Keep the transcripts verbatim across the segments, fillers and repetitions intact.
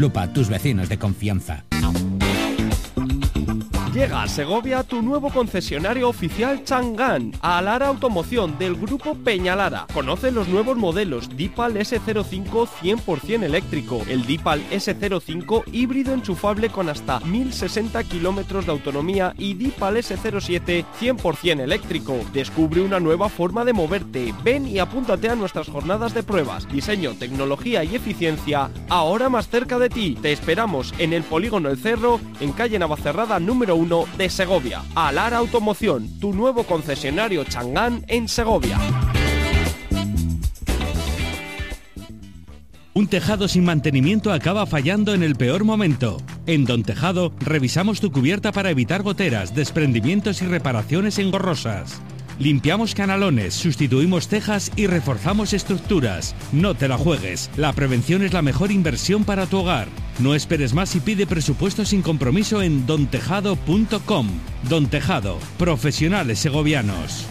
Lupa, tus vecinos de confianza. Llega a Segovia tu nuevo concesionario oficial Chang'an, a Lara Automoción del grupo Peñalara. Conoce los nuevos modelos Deepal ese cero cinco cien por ciento eléctrico, el Deepal ese cero cinco híbrido enchufable con hasta mil sesenta kilómetros de autonomía y Deepal ese cero siete cien por ciento eléctrico. Descubre una nueva forma de moverte. Ven y apúntate a nuestras jornadas de pruebas. Diseño, tecnología y eficiencia, ahora más cerca de ti. Te esperamos en el Polígono El Cerro, en calle Navacerrada número uno de Segovia. Alara Automoción, tu nuevo concesionario Chang'an en Segovia. Un tejado sin mantenimiento acaba fallando en el peor momento. En Don Tejado revisamos tu cubierta para evitar goteras, desprendimientos y reparaciones engorrosas. Limpiamos canalones, sustituimos tejas y reforzamos estructuras. No te la juegues, la prevención es la mejor inversión para tu hogar. No esperes más y pide presupuesto sin compromiso en don tejado punto com. Don Tejado, profesionales segovianos.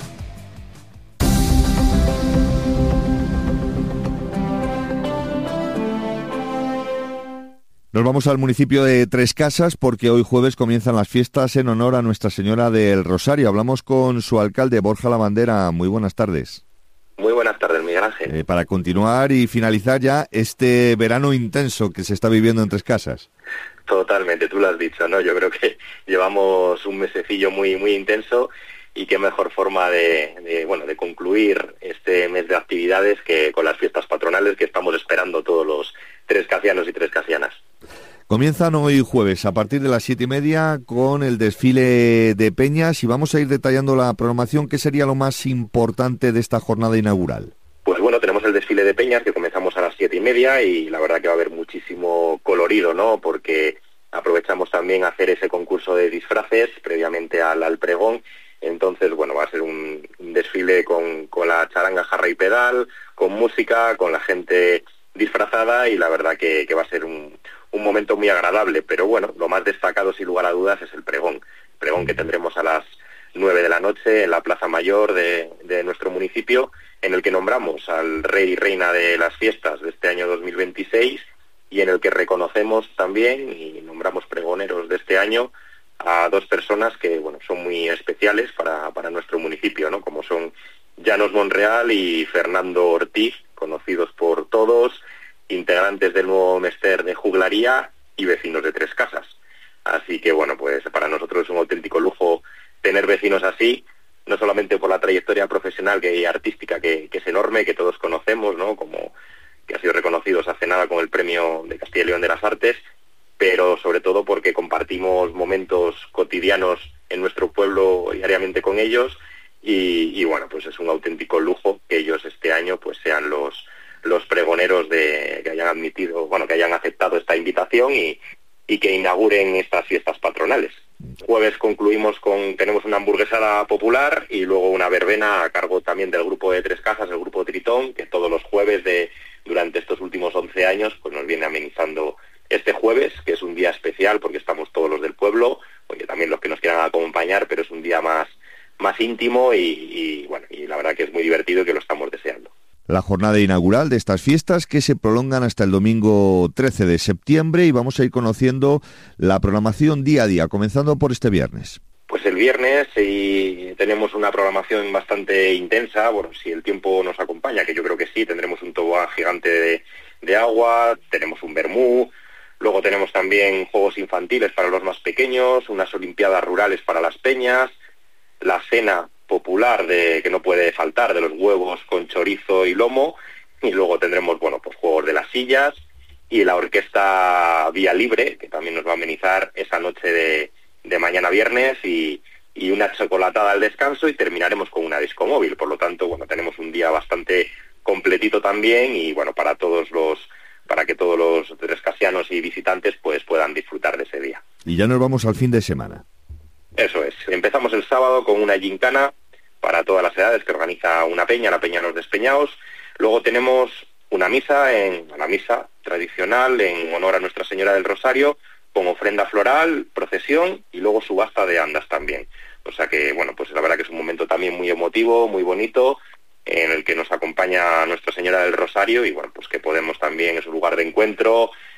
Nos vamos al municipio de Tres Casas porque hoy jueves comienzan las fiestas en honor a Nuestra Señora del Rosario. Hablamos con su alcalde, Borja Lavandera. Muy buenas tardes. Muy buenas tardes, Miguel Ángel. Eh, para continuar y finalizar ya este verano intenso que se está viviendo en Tres Casas. Totalmente, tú lo has dicho, ¿no? Yo creo que llevamos un mesecillo muy muy intenso y qué mejor forma de, de bueno de concluir este mes de actividades que con las fiestas patronales que estamos esperando todos los trescasianos y trescasianas. Comienzan hoy jueves a partir de las siete y media con el desfile de peñas y vamos a ir detallando la programación. ¿Qué sería lo más importante de esta jornada inaugural? Pues bueno, tenemos el desfile de peñas que comenzamos a las siete y media y la verdad que va a haber muchísimo colorido, ¿no? Porque aprovechamos también a hacer ese concurso de disfraces previamente al, al pregón. Entonces, bueno, va a ser un, un desfile con, con la charanga, jarra y pedal, con música, con la gente disfrazada y la verdad que, que va a ser un, un momento muy agradable. Pero bueno, lo más destacado sin lugar a dudas es el pregón. El pregón que tendremos a las nueve de la noche en la Plaza Mayor de, de nuestro municipio, en el que nombramos al rey y reina de las fiestas de este año dos mil veintiséis y en el que reconocemos también y nombramos pregoneros de este año a dos personas que bueno son muy especiales para, para nuestro municipio, ¿no? Como son Llanos Monreal y Fernando Ortiz, conocidos por todos, integrantes del nuevo Mester de Juglaría y vecinos de Tres Casas. Así que bueno, pues para nosotros es un auténtico lujo tener vecinos así, no solamente por la trayectoria profesional y artística que, que es enorme, que todos conocemos, ¿no? Como que ha sido reconocido hace nada con el Premio de Castilla y León de las Artes, pero sobre todo porque compartimos momentos cotidianos en nuestro pueblo diariamente con ellos y, y bueno, pues es un auténtico lujo que ellos este año pues sean los los pregoneros de que hayan admitido, bueno, que hayan aceptado esta invitación y, y que inauguren estas fiestas patronales. Jueves concluimos con, tenemos una hamburguesada popular y luego una verbena a cargo también del grupo de Tres Casas, el grupo Tritón, que todos los jueves de durante estos últimos once años pues nos viene amenizando este jueves, que es un día especial porque estamos todos los del pueblo, oye, también los que nos quieran acompañar, pero es un día más, más íntimo y, y bueno, y la verdad que es muy divertido y que lo estamos deseando. La jornada inaugural de estas fiestas que se prolongan hasta el domingo trece de septiembre y vamos a ir conociendo la programación día a día, comenzando por este viernes. Pues el viernes y tenemos una programación bastante intensa, bueno, si el tiempo nos acompaña, que yo creo que sí, tendremos un tobogán gigante de, de agua, tenemos un vermú, luego tenemos también juegos infantiles para los más pequeños, unas olimpiadas rurales para las peñas, la cena popular de que no puede faltar de los huevos con chorizo y lomo y luego tendremos bueno pues juegos de las sillas y la orquesta Vía Libre que también nos va a amenizar esa noche de, de mañana viernes y, y una chocolatada al descanso y terminaremos con una disco móvil. Por lo tanto bueno tenemos un día bastante completito también y bueno para todos los para que todos los trescasianos y visitantes pues puedan disfrutar de ese día. Y ya nos vamos al fin de semana. Eso es. Empezamos el sábado con una gincana para todas las edades que organiza una peña, la Peña Los Despeñados. Luego tenemos una misa, en la misa tradicional en honor a Nuestra Señora del Rosario, con ofrenda floral, procesión y luego subasta de andas también. O sea que, bueno, pues la verdad que es un momento también muy emotivo, muy bonito, en el que nos acompaña Nuestra Señora del Rosario y, bueno, pues que podemos también, es un lugar de encuentro,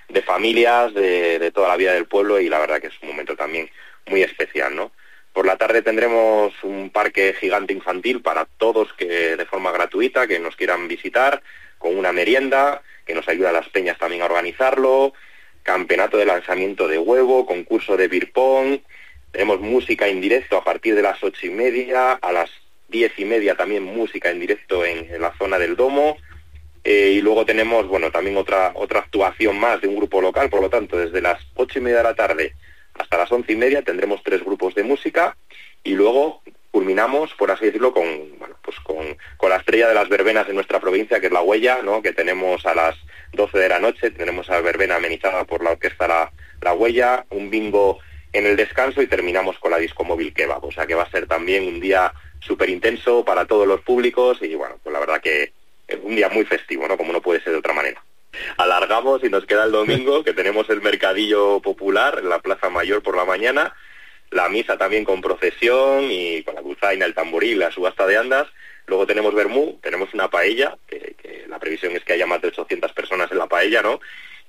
de familias, de, de toda la vida del pueblo, y la verdad que es un momento también muy especial, ¿no? Por la tarde tendremos un parque gigante infantil para todos, que de forma gratuita, que nos quieran visitar, con una merienda, que nos ayuda a las peñas también a organizarlo, campeonato de lanzamiento de huevo, concurso de beer pong, tenemos música en directo a partir de las ocho y media, a las diez y media también música en directo en, en la zona del Domo, eh, y luego tenemos, bueno, también otra otra actuación más de un grupo local. Por lo tanto, desde las ocho y media de la tarde hasta las once y media tendremos tres grupos de música, y luego culminamos, por así decirlo, con, bueno, pues con, con la estrella de las verbenas de nuestra provincia, que es La Huella, ¿no? Que tenemos a las doce de la noche, tenemos a verbena amenizada por la orquesta La, la Huella, un bingo en el descanso, y terminamos con la disco móvil Kebab. O sea que va a ser también un día súper intenso para todos los públicos, y bueno, pues la verdad que es un día muy festivo, ¿no? Como no puede ser de otra manera. Alargamos y nos queda el domingo, que tenemos el mercadillo popular en la Plaza Mayor por la mañana, la misa también con procesión y con la dulzaina, el tamboril, la subasta de andas. Luego tenemos vermú, tenemos una paella, que, que la previsión es que haya más de ochocientas personas en la paella, ¿no?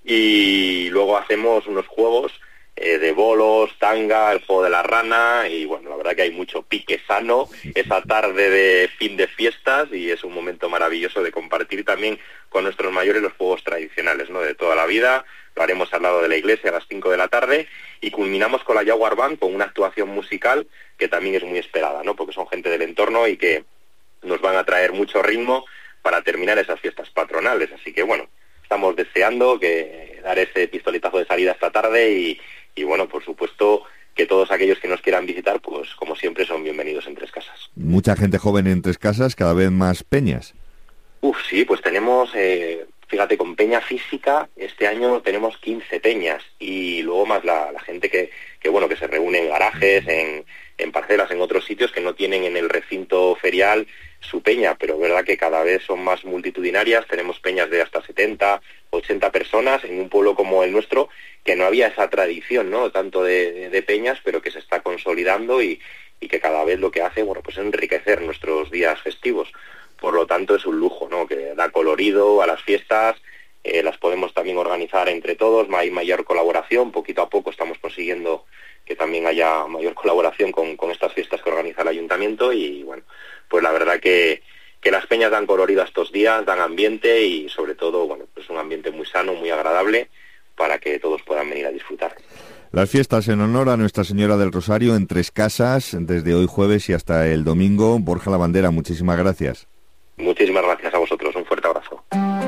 Y luego hacemos unos juegos eh, de bolos, tanga, el juego de la rana, y bueno, la verdad que hay mucho pique sano esa tarde de fin de fiestas, y es un momento maravilloso de compartir también con nuestros mayores los juegos tradicionales, ¿no? De toda la vida. Lo haremos al lado de la iglesia a las cinco de la tarde, y culminamos con la Jaguar Band con una actuación musical que también es muy esperada, ¿no? Porque son gente del entorno y que nos van a traer mucho ritmo para terminar esas fiestas patronales. Así que bueno, estamos deseando que dar ese pistoletazo de salida esta tarde, y, y bueno, por supuesto que todos aquellos que nos quieran visitar, pues como siempre son bienvenidos en Tres Casas. Mucha gente joven en Tres Casas, cada vez más peñas. Uf, sí, pues tenemos, eh, fíjate, con peña física, este año tenemos quince peñas, y luego más la, la gente que, que, bueno, que se reúne en garajes, en, en parcelas, en otros sitios que no tienen en el recinto ferial su peña, pero es verdad que cada vez son más multitudinarias. Tenemos peñas de hasta setenta, ochenta personas en un pueblo como el nuestro, que no había esa tradición, ¿no? Tanto de, de, de peñas, pero que se está consolidando, y, y que cada vez lo que hace, bueno, pues enriquecer nuestros días festivos. Por lo tanto, es un lujo, ¿no? Que da colorido a las fiestas, eh, las podemos también organizar entre todos, hay mayor colaboración, poquito a poco estamos consiguiendo que también haya mayor colaboración con, con estas fiestas que organiza el ayuntamiento, y bueno, pues la verdad que, que las peñas dan colorido a estos días, dan ambiente, y sobre todo, bueno, pues un ambiente muy sano, muy agradable, para que todos puedan venir a disfrutar. Las fiestas en honor a Nuestra Señora del Rosario en Tres Casas, desde hoy jueves y hasta el domingo. Borja Lavandera, muchísimas gracias. Muchísimas gracias a vosotros, un fuerte abrazo.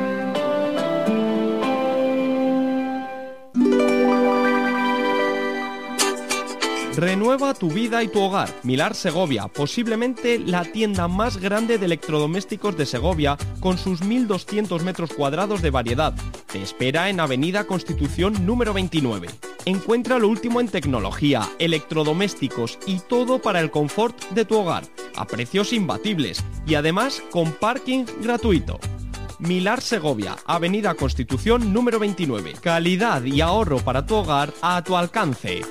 Renueva tu vida y tu hogar. Milar Segovia, posiblemente la tienda más grande de electrodomésticos de Segovia, con sus mil doscientos metros cuadrados de variedad. Te espera en Avenida Constitución número veintinueve. Encuentra lo último en tecnología, electrodomésticos y todo para el confort de tu hogar, a precios imbatibles y además con parking gratuito. Milar Segovia, Avenida Constitución número veintinueve. Calidad y ahorro para tu hogar a tu alcance.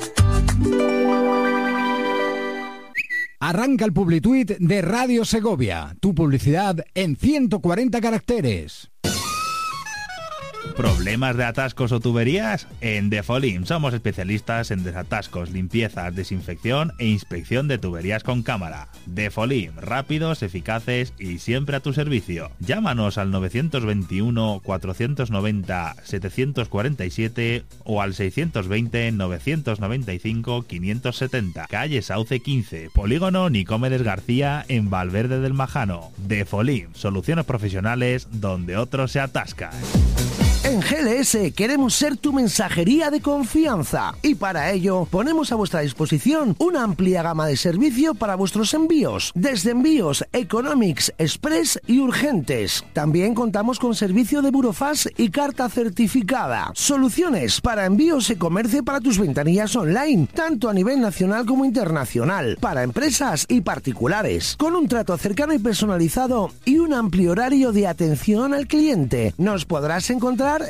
Arranca el Publituit de Radio Segovia. Tu publicidad en ciento cuarenta caracteres. ¿Problemas de atascos o tuberías? En Defolim somos especialistas en desatascos, limpiezas, desinfección e inspección de tuberías con cámara. Defolim, rápidos, eficaces y siempre a tu servicio. Llámanos al nueve dos uno, cuatro nueve cero, siete cuatro siete o al seis dos cero, nueve nueve cinco, cinco siete cero. Calle Sauce quince, Polígono Nicomedes García, en Valverde del Majano. Defolim, soluciones profesionales donde otros se atascan. En G L S queremos ser tu mensajería de confianza, y para ello ponemos a vuestra disposición una amplia gama de servicio para vuestros envíos, desde envíos economics, express y urgentes. También contamos con servicio de burofax y carta certificada. Soluciones para envíos y comercio para tus ventanillas online, tanto a nivel nacional como internacional, para empresas y particulares, con un trato cercano y personalizado y un amplio horario de atención al cliente. Nos podrás encontrar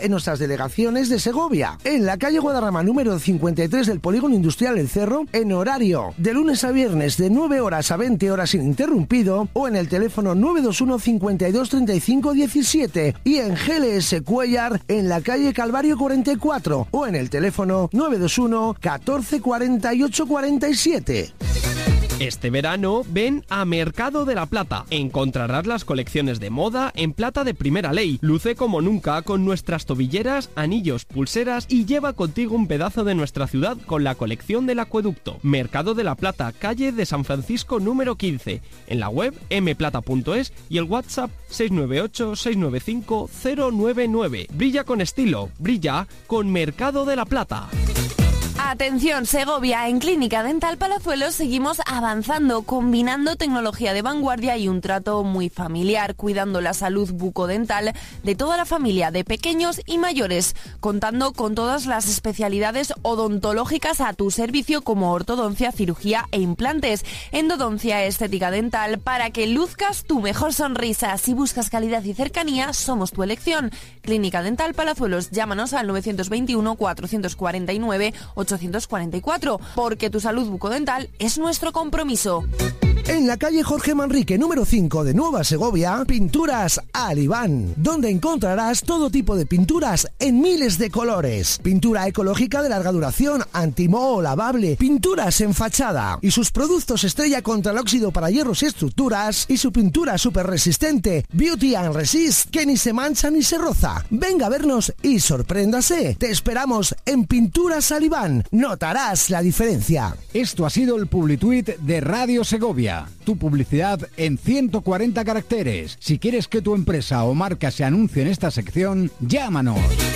en nuestras delegaciones de Segovia, en la calle Guadarrama número cincuenta y tres del Polígono Industrial El Cerro, en horario de lunes a viernes de nueve horas a veinte horas ininterrumpido, o en el teléfono nueve dos uno cincuenta y dos treinta y cinco diecisiete, y en G L S Cuellar en la calle Calvario cuarenta y cuatro, o en el teléfono nueve dos uno catorce cuarenta y ocho cuarenta y siete. Este verano ven a Mercado de la Plata. Encontrarás las colecciones de moda en plata de primera ley. Luce como nunca con nuestras tobilleras, anillos, pulseras y lleva contigo un pedazo de nuestra ciudad con la colección del acueducto. Mercado de la Plata, calle de San Francisco número quince. En la web eme plata punto es y el WhatsApp seis nueve ocho seis nueve cinco cero nueve nueve. Brilla con estilo, brilla con Mercado de la Plata. Atención Segovia, en Clínica Dental Palazuelos seguimos avanzando, combinando tecnología de vanguardia y un trato muy familiar, cuidando la salud bucodental de toda la familia, de pequeños y mayores, contando con todas las especialidades odontológicas a tu servicio como ortodoncia, cirugía e implantes, endodoncia, estética dental, para que luzcas tu mejor sonrisa. Si buscas calidad y cercanía, somos tu elección. Clínica Dental Palazuelos, llámanos al nueve dos uno cuatro cuatro nueve ochocientos cuarenta y cuatro, porque tu salud bucodental es nuestro compromiso. En la calle Jorge Manrique número cinco de Nueva Segovia, Pinturas Alibán, donde encontrarás todo tipo de pinturas en miles de colores. Pintura ecológica de larga duración, antimoho, lavable, pinturas en fachada y sus productos estrella contra el óxido para hierros y estructuras, y su pintura súper resistente, Beauty and Resist, que ni se mancha ni se roza. Venga a vernos y sorpréndase. Te esperamos en Pinturas Alibán. Notarás la diferencia. Esto ha sido el Publituit de Radio Segovia. Tu publicidad en ciento cuarenta caracteres. Si quieres que tu empresa o marca se anuncie en esta sección, llámanos.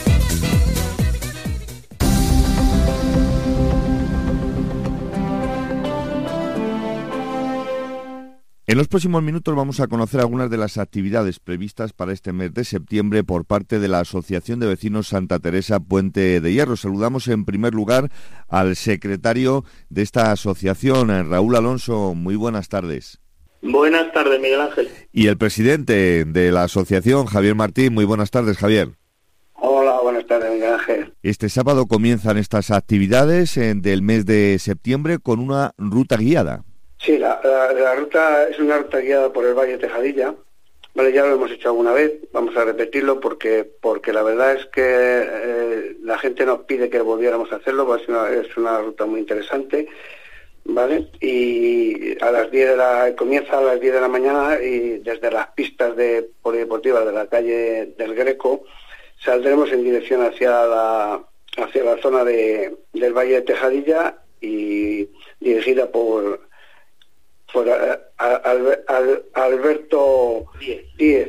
En los próximos minutos vamos a conocer algunas de las actividades previstas para este mes de septiembre por parte de la Asociación de Vecinos Santa Teresa Puente de Hierro. Saludamos en primer lugar al secretario de esta asociación, Raúl Alonso. Muy buenas tardes. Buenas tardes, Miguel Ángel. Y el presidente de la asociación, Javier Martín. Muy buenas tardes, Javier. Hola, buenas tardes, Miguel Ángel. Este sábado comienzan estas actividades eh, del mes de septiembre con una ruta guiada. Sí, la, la, la ruta es una ruta guiada por el Valle Tejadilla. Vale, ya lo hemos hecho alguna vez, vamos a repetirlo porque porque la verdad es que eh, la gente nos pide que volviéramos a hacerlo, pues es una, es una ruta muy interesante, ¿vale? Y a las diez de la, comienza a las diez de la mañana y desde las pistas de polideportivas de la calle del Greco saldremos en dirección hacia la, hacia la zona de, del Valle de Tejadilla y dirigida por... por a, a, al, al, Alberto Díez.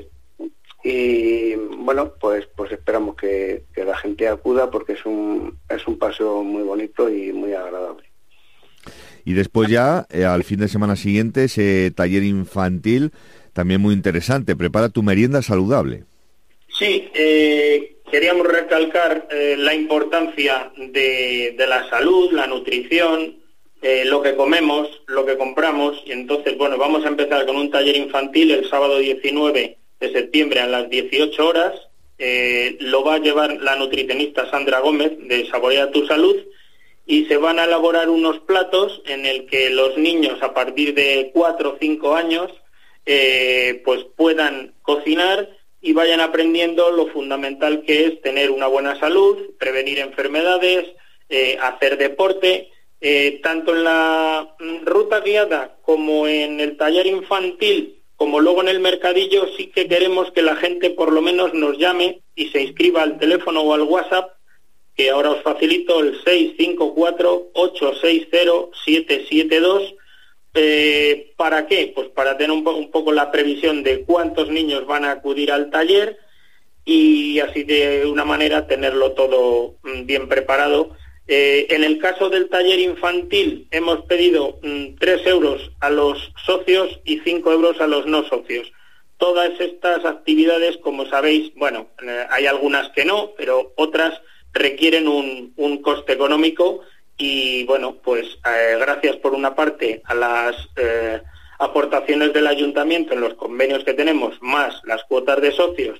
Y bueno, pues pues esperamos que, que la gente acuda porque es un es un paseo muy bonito y muy agradable. Y después ya, eh, al fin de semana siguiente, ese taller infantil también muy interesante. Prepara tu merienda saludable. Sí, eh, queríamos recalcar eh, la importancia de, de la salud, la nutrición, Eh, lo que comemos, lo que compramos, y entonces, bueno, vamos a empezar con un taller infantil el sábado diecinueve de septiembre a las dieciocho horas, eh, lo va a llevar la nutricionista Sandra Gómez de Saborea tu Salud, y se van a elaborar unos platos en el que los niños a partir de cuatro o cinco años eh, pues puedan cocinar y vayan aprendiendo lo fundamental que es tener una buena salud, prevenir enfermedades, eh, hacer deporte. Eh, tanto en la ruta guiada como en el taller infantil, como luego en el mercadillo, sí que queremos que la gente por lo menos nos llame y se inscriba al teléfono o al WhatsApp, que ahora os facilito, el seis cinco cuatro ocho seis cero siete siete dos. Eh, ¿Para qué? Pues para tener un, po- un poco la previsión de cuántos niños van a acudir al taller y así de una manera tenerlo todo mm, bien preparado. Eh, en el caso del taller infantil hemos pedido mm, tres euros a los socios y cinco euros a los no socios. Todas estas actividades, como sabéis, bueno, eh, hay algunas que no, pero otras requieren un, un coste económico y, bueno, pues eh, gracias por una parte a las eh, aportaciones del ayuntamiento en los convenios que tenemos, más las cuotas de socios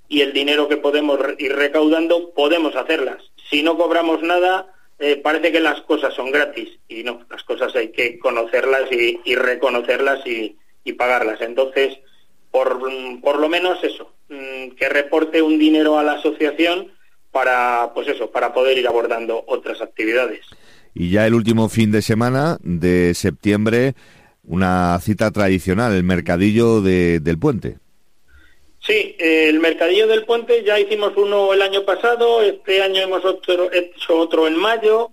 y el dinero que podemos ir recaudando podemos hacerlas. Si no cobramos nada, eh, parece que las cosas son gratis, y no, las cosas hay que conocerlas y, y reconocerlas y, y pagarlas. Entonces, por, por lo menos eso, que reporte un dinero a la asociación para, pues eso, para poder ir abordando otras actividades. Y ya el último fin de semana de septiembre, una cita tradicional, el Mercadillo de, del Puente. Sí, eh, el Mercadillo del Puente ya hicimos uno el año pasado, este año hemos otro, hecho otro en mayo.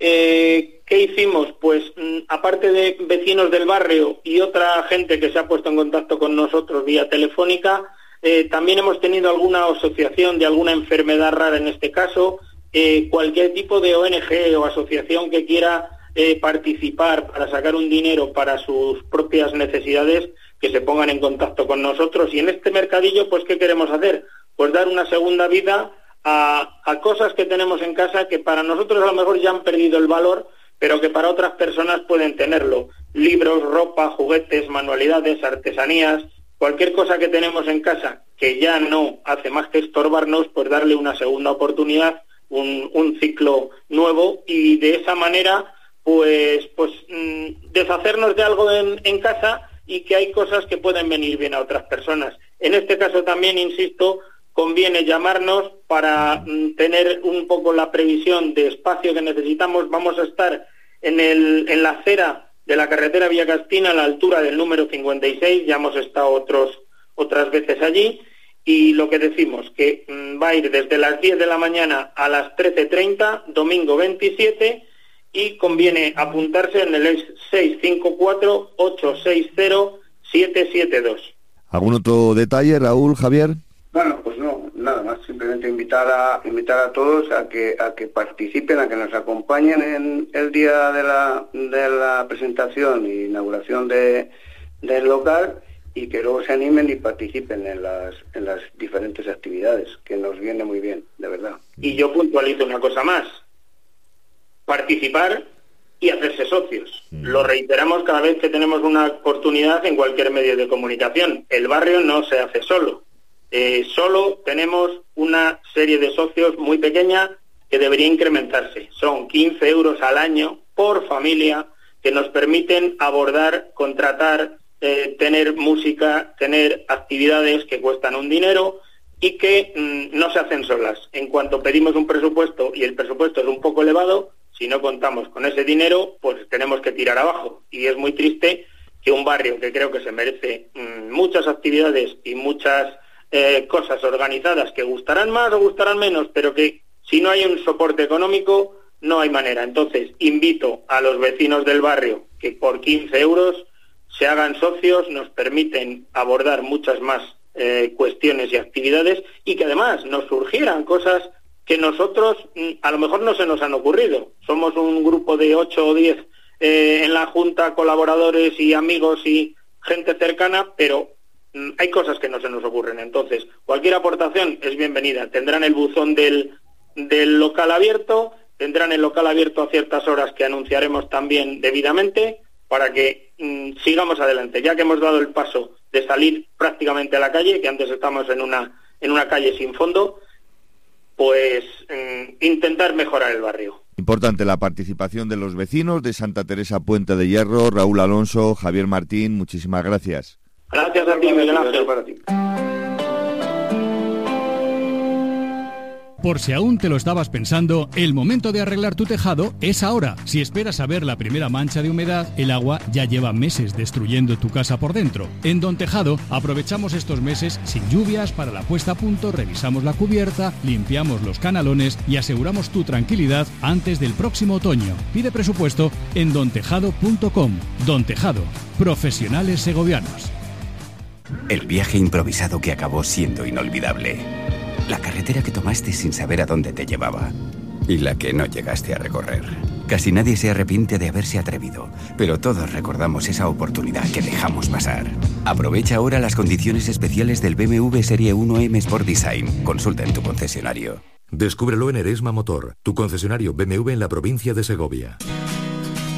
Eh, ¿Qué hicimos? Pues mm, aparte de vecinos del barrio y otra gente que se ha puesto en contacto con nosotros vía telefónica, eh, también hemos tenido alguna asociación de alguna enfermedad rara en este caso, eh, cualquier tipo de O N G o asociación que quiera eh, participar para sacar un dinero para sus propias necesidades, que se pongan en contacto con nosotros. Y en este mercadillo, pues, ¿qué queremos hacer? Pues dar una segunda vida a, a cosas que tenemos en casa que para nosotros a lo mejor ya han perdido el valor, pero que para otras personas pueden tenerlo. Libros, ropa, juguetes, manualidades, artesanías, cualquier cosa que tenemos en casa que ya no hace más que estorbarnos, pues darle una segunda oportunidad, un, un ciclo nuevo, y de esa manera, pues, pues mmm, deshacernos de algo en, en casa, y que hay cosas que pueden venir bien a otras personas. En este caso también, insisto, conviene llamarnos para mm, tener un poco la previsión de espacio que necesitamos. Vamos a estar en, el, en la acera de la carretera Vía Castina, a la altura del número cincuenta y seis, ya hemos estado otros, otras veces allí, y lo que decimos, que mm, va a ir desde las diez de la mañana a las trece treinta, domingo veintisiete, y conviene apuntarse en el seis cinco cuatro, ocho seis cero, siete siete dos. ¿Algún otro detalle, Raúl, Javier? Bueno, pues no, nada más, simplemente invitar a invitar a todos a que a que participen, a que nos acompañen en el día de la de la presentación e inauguración de del local, y que luego se animen y participen en las en las diferentes actividades, que nos viene muy bien, de verdad. Y yo puntualizo una cosa más: participar y hacerse socios. Mm. Lo reiteramos cada vez que tenemos una oportunidad en cualquier medio de comunicación. El barrio no se hace solo. Eh, solo tenemos una serie de socios muy pequeña que debería incrementarse. Son quince euros al año por familia, que nos permiten abordar, contratar, eh, tener música, tener actividades que cuestan un dinero y que mmm, no se hacen solas. En cuanto pedimos un presupuesto y el presupuesto es un poco elevado, si no contamos con ese dinero, pues tenemos que tirar abajo. Y es muy triste que un barrio que creo que se merece mmm, muchas actividades y muchas eh, cosas organizadas que gustarán más o gustarán menos, pero que si no hay un soporte económico, no hay manera. Entonces, invito a los vecinos del barrio que por quince euros se hagan socios, nos permiten abordar muchas más eh, cuestiones y actividades, y que además nos surgieran cosas que nosotros a lo mejor no se nos han ocurrido. Somos un grupo de ocho o diez eh, en la Junta, colaboradores y amigos y gente cercana, pero mm, hay cosas que no se nos ocurren. Entonces, cualquier aportación es bienvenida. Tendrán el buzón del, del local abierto, tendrán el local abierto a ciertas horas que anunciaremos también debidamente, para que mm, sigamos adelante, ya que hemos dado el paso de salir prácticamente a la calle, que antes estábamos en una, en una calle sin fondo, pues eh, intentar mejorar el barrio. Importante la participación de los vecinos de Santa Teresa Puente de Hierro. Raúl Alonso, Javier Martín, muchísimas gracias. Gracias a ti, Miguel Ángel. Por si aún te lo estabas pensando, el momento de arreglar tu tejado es ahora. Si esperas a ver la primera mancha de humedad, el agua ya lleva meses destruyendo tu casa por dentro. En Don Tejado aprovechamos estos meses sin lluvias para la puesta a punto, revisamos la cubierta, limpiamos los canalones y aseguramos tu tranquilidad antes del próximo otoño. Pide presupuesto en don tejado punto com. Don Tejado, profesionales segovianos. El viaje improvisado que acabó siendo inolvidable. La carretera que tomaste sin saber a dónde te llevaba. Y la que no llegaste a recorrer. Casi nadie se arrepiente de haberse atrevido, pero todos recordamos esa oportunidad que dejamos pasar. Aprovecha ahora las condiciones especiales del B M W Serie uno M Sport Design. Consulta en tu concesionario. Descúbrelo en Eresma Motor, tu concesionario B M W en la provincia de Segovia.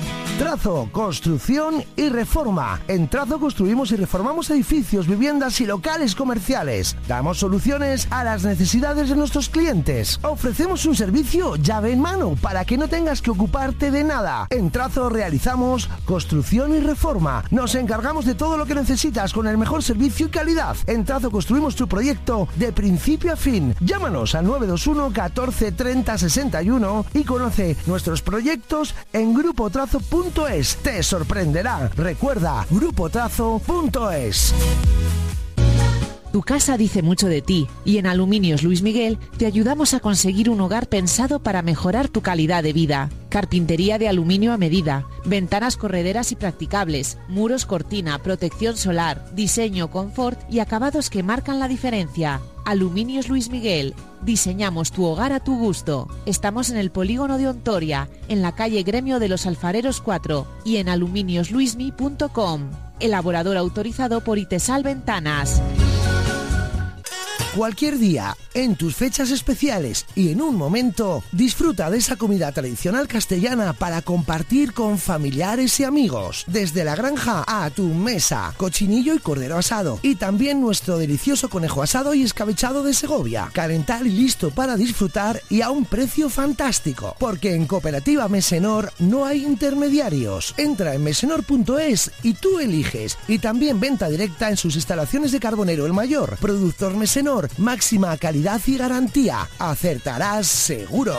Trazo, construcción y reforma. En Trazo construimos y reformamos edificios, viviendas y locales comerciales. Damos soluciones a las necesidades de nuestros clientes. Ofrecemos un servicio llave en mano para que no tengas que ocuparte de nada. En Trazo realizamos construcción y reforma. Nos encargamos de todo lo que necesitas con el mejor servicio y calidad. En Trazo construimos tu proyecto de principio a fin. Llámanos al nueve dos uno catorce treinta sesenta y uno y conoce nuestros proyectos en grupo trazo punto es. Te sorprenderá. Recuerda, grupo trazo punto es. Tu casa dice mucho de ti y en Aluminios Luis Miguel te ayudamos a conseguir un hogar pensado para mejorar tu calidad de vida. Carpintería de aluminio a medida, ventanas correderas y practicables, muros cortina, protección solar, diseño, confort y acabados que marcan la diferencia. Aluminios Luis Miguel. Diseñamos tu hogar a tu gusto. Estamos en el polígono de Ontoria, en la calle Gremio de los Alfareros cuatro y en aluminios luismi punto com. Elaborador autorizado por Itesal Ventanas. Cualquier día, en tus fechas especiales y en un momento, disfruta de esa comida tradicional castellana para compartir con familiares y amigos. Desde la granja a tu mesa, cochinillo y cordero asado. Y también nuestro delicioso conejo asado y escabechado de Segovia. Calentar y listo para disfrutar y a un precio fantástico. Porque en Cooperativa Mesenor no hay intermediarios. Entra en mesenor punto es y tú eliges. Y también venta directa en sus instalaciones de Carbonero el Mayor. Productor Mesenor. Máxima calidad y garantía. Acertarás seguro.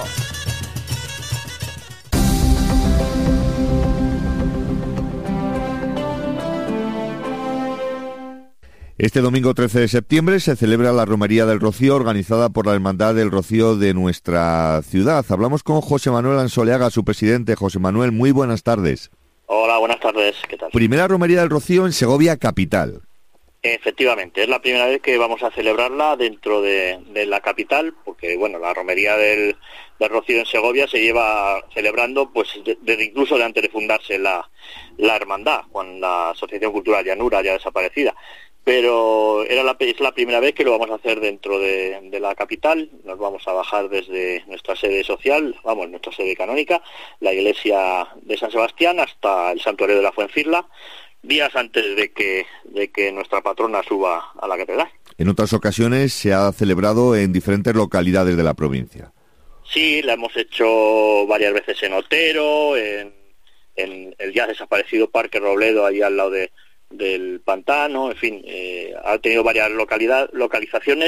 Este domingo trece de septiembre se celebra la Romería del Rocío, organizada por la Hermandad del Rocío de nuestra ciudad. Hablamos con José Manuel Ansoleaga, su presidente. José Manuel, muy buenas tardes. Hola, buenas tardes. ¿Qué tal? Primera Romería del Rocío en Segovia capital. Efectivamente, es la primera vez que vamos a celebrarla dentro de, de la capital, porque bueno, la romería del, del Rocío en Segovia se lleva celebrando pues desde de, incluso de antes de fundarse la, la hermandad, con la Asociación Cultural Llanura ya desaparecida. Pero era la, es la primera vez que lo vamos a hacer dentro de, de la capital. Nos vamos a bajar desde nuestra sede social, vamos, nuestra sede canónica, la iglesia de San Sebastián, hasta el santuario de la Fuencisla, días antes de que, de que nuestra patrona suba a la catedral. En otras ocasiones se ha celebrado en diferentes localidades de la provincia. Sí, la hemos hecho varias veces en Otero, en, en el ya desaparecido Parque Robledo, ahí al lado de, del pantano, en fin, eh, ha tenido varias localidad, localizaciones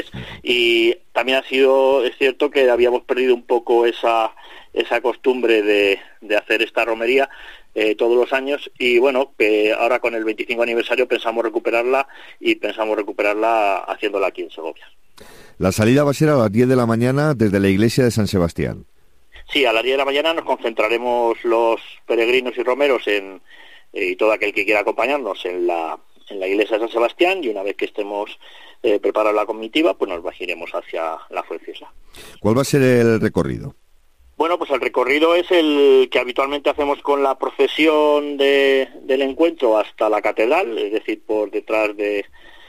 y también ha sido, es cierto que habíamos perdido un poco esa, esa costumbre de, de hacer esta romería Eh, todos los años y bueno, que ahora con el veinticinco aniversario pensamos recuperarla y pensamos recuperarla haciéndola aquí en Segovia. La salida va a ser a las diez de la mañana desde la iglesia de San Sebastián. Sí, a las diez de la mañana nos concentraremos los peregrinos y romeros en, eh, y todo aquel que quiera acompañarnos en la, en la iglesia de San Sebastián y una vez que estemos eh, preparados la comitiva, pues nos iremos hacia la Fuencisla. ¿Cuál va a ser el recorrido? Bueno, pues el recorrido es el que habitualmente hacemos con la procesión de, del encuentro hasta la catedral, es decir, por detrás de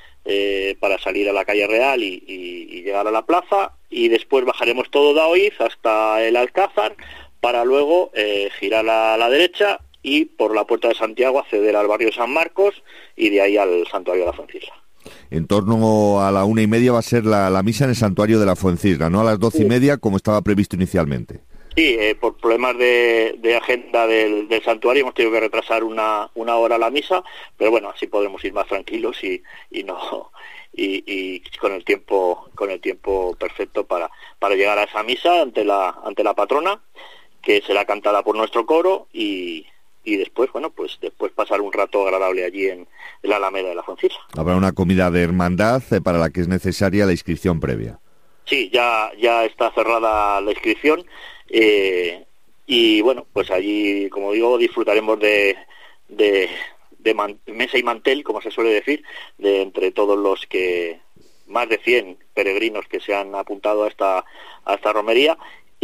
eh, para salir a la calle Real y, y, y llegar a la plaza, y después bajaremos todo Daoiz hasta el Alcázar para luego eh, girar a la derecha y por la Puerta de Santiago acceder al barrio de San Marcos y de ahí al santuario de la Fuencisla. En torno a la una y media va a ser la, la misa en el santuario de la Fuencisla, no a las doce y media como estaba previsto inicialmente. Sí, eh, por problemas de, de agenda del, del santuario hemos tenido que retrasar una, una hora la misa, pero bueno, así podremos ir más tranquilos y, y no y, y con el tiempo con el tiempo perfecto para, para llegar a esa misa ante la ante la patrona, que será cantada por nuestro coro y, y después, bueno, pues después pasar un rato agradable allí en, en la Alameda de la Fuencisla. Habrá una comida de hermandad eh, para la que es necesaria la inscripción previa. Sí, ya ya está cerrada la inscripción. Eh, y bueno, pues allí, como digo, disfrutaremos de, de, de man, mesa y mantel, como se suele decir, de entre todos los que, más de cien peregrinos que se han apuntado a esta, a esta romería.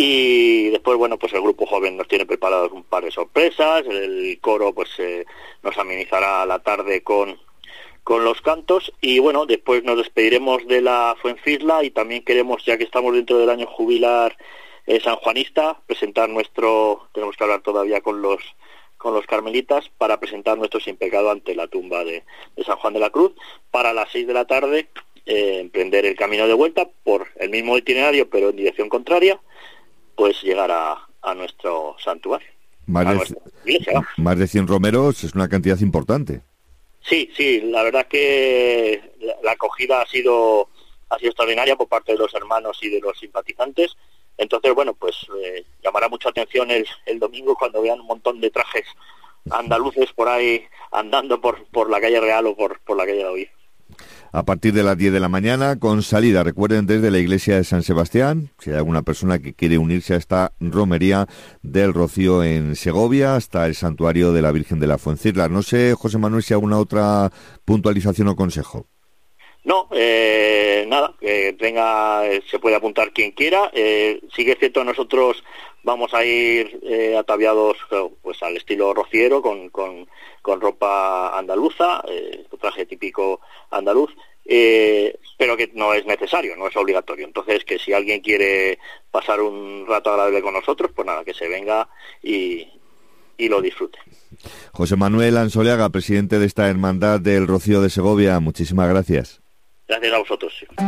Y después, bueno, pues el grupo joven nos tiene preparados un par de sorpresas, el coro pues eh, nos amenizará la tarde con con los cantos y bueno, después nos despediremos de la Fuencisla y también queremos, ya que estamos dentro del año jubilar eh, sanjuanista, presentar nuestro, tenemos que hablar todavía con los con los carmelitas para presentar nuestro sin pecado ante la tumba de, de San Juan de la Cruz, para las seis de la tarde eh, emprender el camino de vuelta por el mismo itinerario pero en dirección contraria, pues llegar a, a nuestro santuario. Más de, iglesia, más de cien romeros es una cantidad importante. Sí, sí, la verdad que la, la acogida ha sido ha sido extraordinaria por parte de los hermanos y de los simpatizantes. Entonces, bueno, pues eh, llamará mucha atención el, el domingo cuando vean un montón de trajes andaluces por ahí andando por, por la calle Real o por, por la calle de Oviedo. A partir de las diez de la mañana, con salida, recuerden, desde la iglesia de San Sebastián, si hay alguna persona que quiere unirse a esta romería del Rocío en Segovia, hasta el santuario de la Virgen de la Fuencisla. No sé, José Manuel, si hay alguna otra puntualización o consejo. No, eh, nada, que tenga, eh, se puede apuntar quien quiera. Eh, sí que es cierto, nosotros vamos a ir eh, ataviados pues al estilo rociero, con, con, con ropa andaluza, eh, traje típico andaluz, eh, pero que no es necesario, no es obligatorio. Entonces, que si alguien quiere pasar un rato agradable con nosotros, pues nada, que se venga y, y lo disfrute. José Manuel Ansoleaga, presidente de esta Hermandad del Rocío de Segovia, muchísimas gracias. Gracias a vosotros.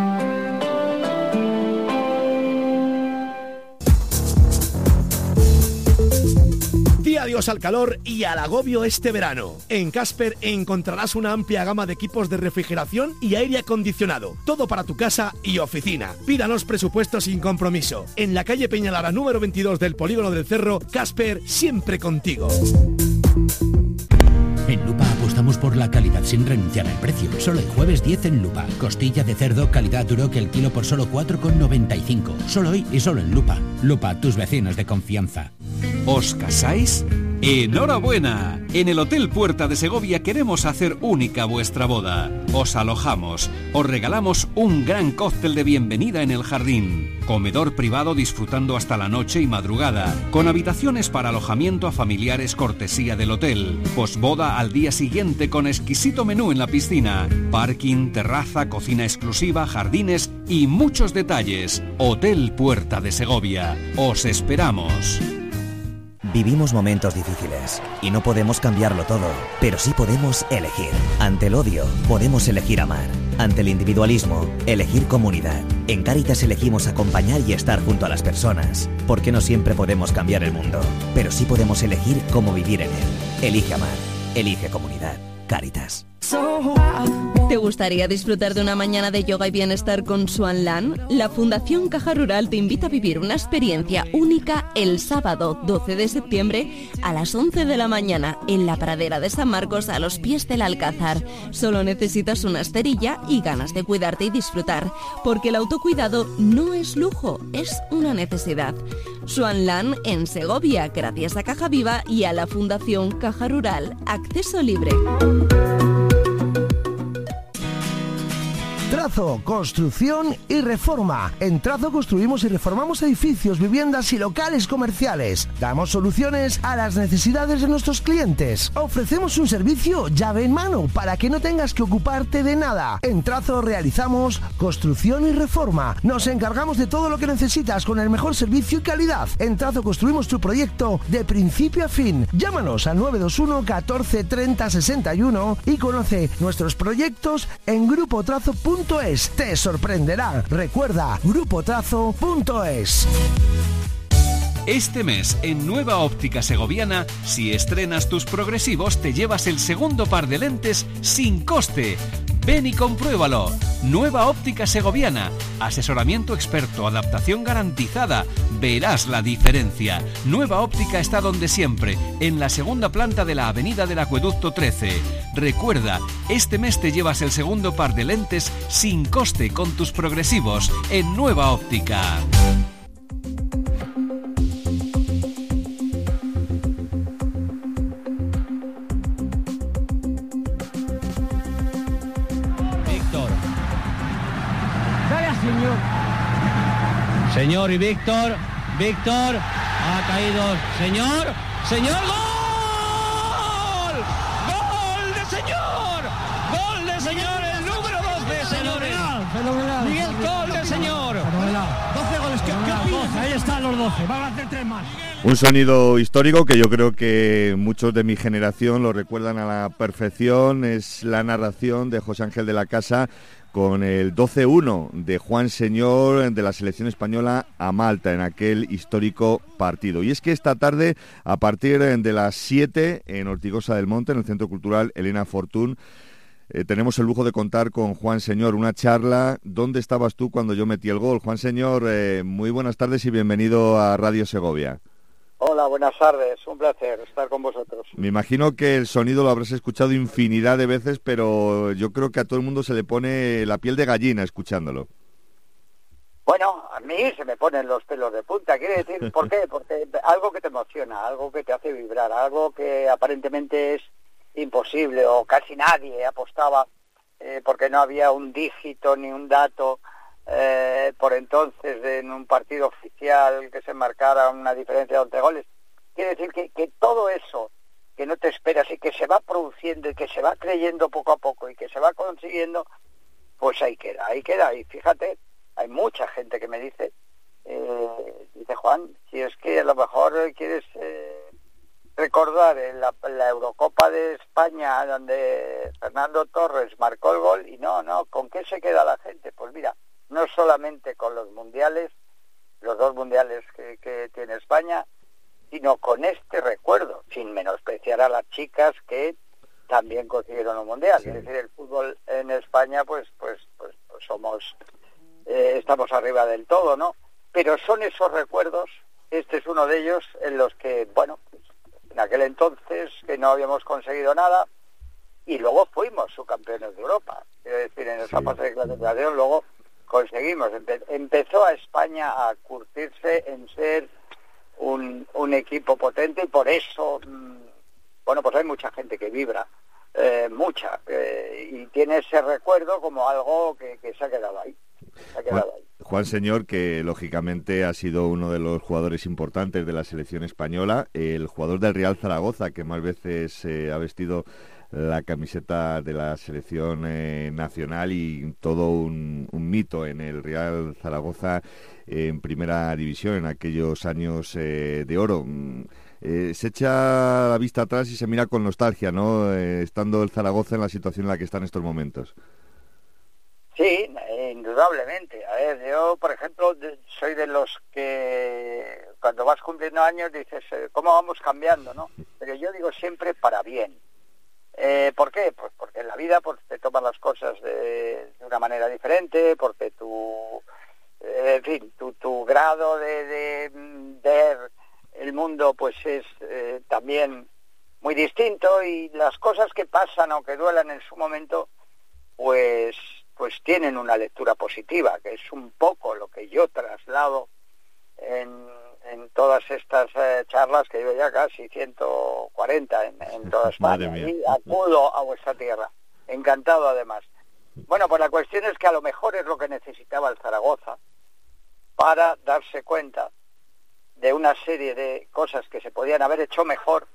Di adiós al calor y al agobio este verano. En Casper encontrarás una amplia gama de equipos de refrigeración y aire acondicionado. Todo para tu casa y oficina. Pídanos presupuestos sin compromiso. En la calle Peñalara número veintidós del Polígono del Cerro, Casper, siempre contigo. En Lupa apostamos por la calidad sin renunciar al precio. Solo el jueves diez en Lupa. Costilla de cerdo calidad Duroc el kilo por solo cuatro con noventa y cinco. Solo hoy y solo en Lupa. Lupa, tus vecinos de confianza. ¿Os casáis? ¡Enhorabuena! En el Hotel Puerta de Segovia queremos hacer única vuestra boda. Os alojamos, os regalamos un gran cóctel de bienvenida en el jardín, comedor privado disfrutando hasta la noche y madrugada, con habitaciones para alojamiento a familiares cortesía del hotel, posboda al día siguiente con exquisito menú en la piscina, parking, terraza, cocina exclusiva, jardines y muchos detalles. Hotel Puerta de Segovia. Os esperamos. Vivimos momentos difíciles y no podemos cambiarlo todo, pero sí podemos elegir. Ante el odio, podemos elegir amar. Ante el individualismo, elegir comunidad. En Cáritas elegimos acompañar y estar junto a las personas, porque no siempre podemos cambiar el mundo, pero sí podemos elegir cómo vivir en él. Elige amar, elige comunidad. Cáritas. ¿Te gustaría disfrutar de una mañana de yoga y bienestar con Swan Land? La Fundación Caja Rural te invita a vivir una experiencia única el sábado doce de septiembre a las once de la mañana en la pradera de San Marcos a los pies del Alcázar. Solo necesitas una esterilla y ganas de cuidarte y disfrutar, porque el autocuidado no es lujo, es una necesidad. Swan Land en Segovia, gracias a Caja Viva y a la Fundación Caja Rural. Acceso libre. Trazo, construcción y reforma. En Trazo construimos y reformamos edificios, viviendas y locales comerciales. Damos soluciones a las necesidades de nuestros clientes. Ofrecemos un servicio llave en mano para que no tengas que ocuparte de nada. En Trazo realizamos construcción y reforma. Nos encargamos de todo lo que necesitas con el mejor servicio y calidad. En Trazo construimos tu proyecto de principio a fin. Llámanos al nueve dos uno catorce treinta sesenta y uno y conoce nuestros proyectos en grupo trazo punto es. Te sorprenderá. Recuerda, grupo trazo punto es. Este mes, en Nueva Óptica Segoviana, si estrenas tus progresivos, te llevas el segundo par de lentes sin coste. Ven y compruébalo. Nueva Óptica Segoviana. Asesoramiento experto, adaptación garantizada. Verás la diferencia. Nueva Óptica está donde siempre, en la segunda planta de la Avenida del Acueducto trece. Recuerda, este mes te llevas el segundo par de lentes sin coste con tus progresivos en Nueva Óptica. Señor y Víctor, Víctor, ha caído, señor, señor, ¡gol! ¡Gol de señor! ¡Gol de señor, el número doce, señores! Fenomenal, fenomenal. Miguel, gol de señor. Fenomenal. doce goles, ¿qué, qué opinas? Ahí está. están los doce, van a hacer tres más. Un sonido histórico que yo creo que muchos de mi generación lo recuerdan a la perfección. Es la narración de José Ángel de la Casa con el doce uno de Juan Señor de la selección española a Malta en aquel histórico partido. Y es que esta tarde, a partir de las siete, en Ortigosa del Monte, en el Centro Cultural Elena Fortún, eh, tenemos el lujo de contar con Juan Señor, una charla. ¿Dónde estabas tú cuando yo metí el gol? Juan Señor, eh, muy buenas tardes y bienvenido a Radio Segovia. Hola, buenas tardes, un placer estar con vosotros. Me imagino que el sonido lo habrás escuchado infinidad de veces, pero yo creo que a todo el mundo se le pone la piel de gallina escuchándolo. Bueno, a mí se me ponen los pelos de punta, quiere decir, ¿por qué? Porque algo que te emociona, algo que te hace vibrar, algo que aparentemente es imposible o casi nadie apostaba eh, porque no había un dígito ni un dato Eh, por entonces en un partido oficial que se marcara una diferencia de once goles. Quiere decir que, que todo eso que no te esperas y que se va produciendo y que se va creyendo poco a poco y que se va consiguiendo, pues ahí queda, ahí queda. Y fíjate, hay mucha gente que me dice, eh, dice Juan, si es que a lo mejor quieres eh, recordar en la, la Eurocopa de España donde Fernando Torres marcó el gol, y no, no, ¿con qué se queda la gente? Pues mira, no solamente con los mundiales, los dos mundiales que, que tiene España, sino con este recuerdo, sin menospreciar a las chicas que también consiguieron un mundial. Sí. Es decir, el fútbol en España, pues, pues, pues, pues somos, eh, estamos arriba del todo, ¿no? Pero son esos recuerdos, este es uno de ellos, en los que, bueno, pues, en aquel entonces que no habíamos conseguido nada, y luego fuimos subcampeones de Europa. Quiero decir, en esa sí. fase de clasificación luego conseguimos, Empe- empezó a España a curtirse en ser un, un equipo potente, y por eso, mmm, bueno, pues hay mucha gente que vibra, eh, mucha, eh, y tiene ese recuerdo como algo que, que se ha quedado ahí. Se ha quedado Juan, ahí. Juan Señor, que lógicamente ha sido uno de los jugadores importantes de la selección española, el jugador del Real Zaragoza, que más veces eh, ha vestido la camiseta de la selección eh, nacional, y todo un, un mito en el Real Zaragoza eh, en primera división en aquellos años eh, de oro. Eh, se echa la vista atrás y se mira con nostalgia, ¿no? Eh, estando el Zaragoza en la situación en la que está en estos momentos. Sí, indudablemente. A ver, yo, por ejemplo, de, soy de los que cuando vas cumpliendo años dices, ¿cómo vamos cambiando, no? Pero yo digo siempre para bien. Eh, ¿Por qué? Pues porque en la vida pues, te tomas las cosas de, de una manera diferente, porque tu, eh, en fin, tu, tu grado de, de ver el mundo pues es eh, también muy distinto, y las cosas que pasan o que duelan en su momento pues, pues tienen una lectura positiva, que es un poco lo que yo traslado en... en todas estas eh, charlas, que llevo ya casi ciento cuarenta en, en toda España, y acudo a vuestra tierra, encantado además. Bueno, pues la cuestión es que a lo mejor es lo que necesitaba el Zaragoza para darse cuenta de una serie de cosas que se podían haber hecho mejor,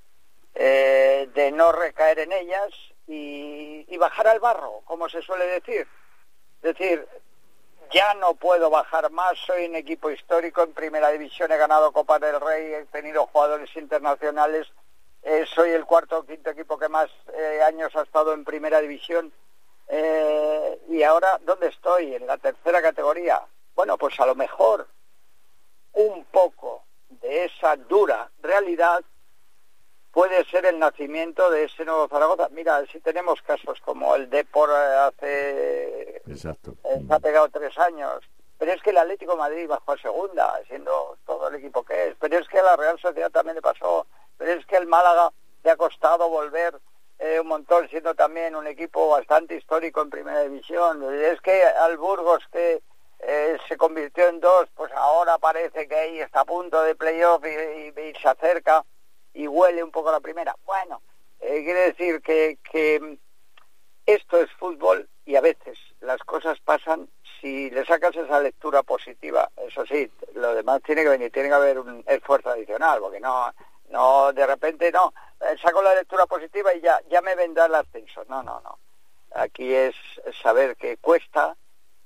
eh, de no recaer en ellas y, y bajar al barro, como se suele decir. Es decir, ya no puedo bajar más, soy un equipo histórico en primera división, he ganado Copa del Rey, he tenido jugadores internacionales, eh, soy el cuarto o quinto equipo que más eh, años ha estado en primera división, eh, y ahora, ¿dónde estoy? En la tercera categoría. Bueno, pues a lo mejor un poco de esa dura realidad puede ser el nacimiento de ese nuevo Zaragoza. Mira, si tenemos casos como el Depor hace... Exacto. Eh, se ha pegado tres años, pero es que el Atlético de Madrid bajó a segunda, siendo todo el equipo que es, pero es que a la Real Sociedad también le pasó, pero es que el Málaga le ha costado volver eh, un montón, siendo también un equipo bastante histórico en primera división. Es que al Burgos, que eh, se convirtió en dos, pues ahora parece que ahí está a punto de playoff y, y, y se acerca y huele un poco a la primera. Bueno, eh, quiere decir que, que esto es fútbol, y a veces las cosas pasan si le sacas esa lectura positiva. Eso sí, lo demás tiene que venir, tiene que haber un esfuerzo adicional, porque no, no de repente no, saco la lectura positiva y ya, ya me vendrá el ascenso. No, no, no. Aquí es saber que cuesta,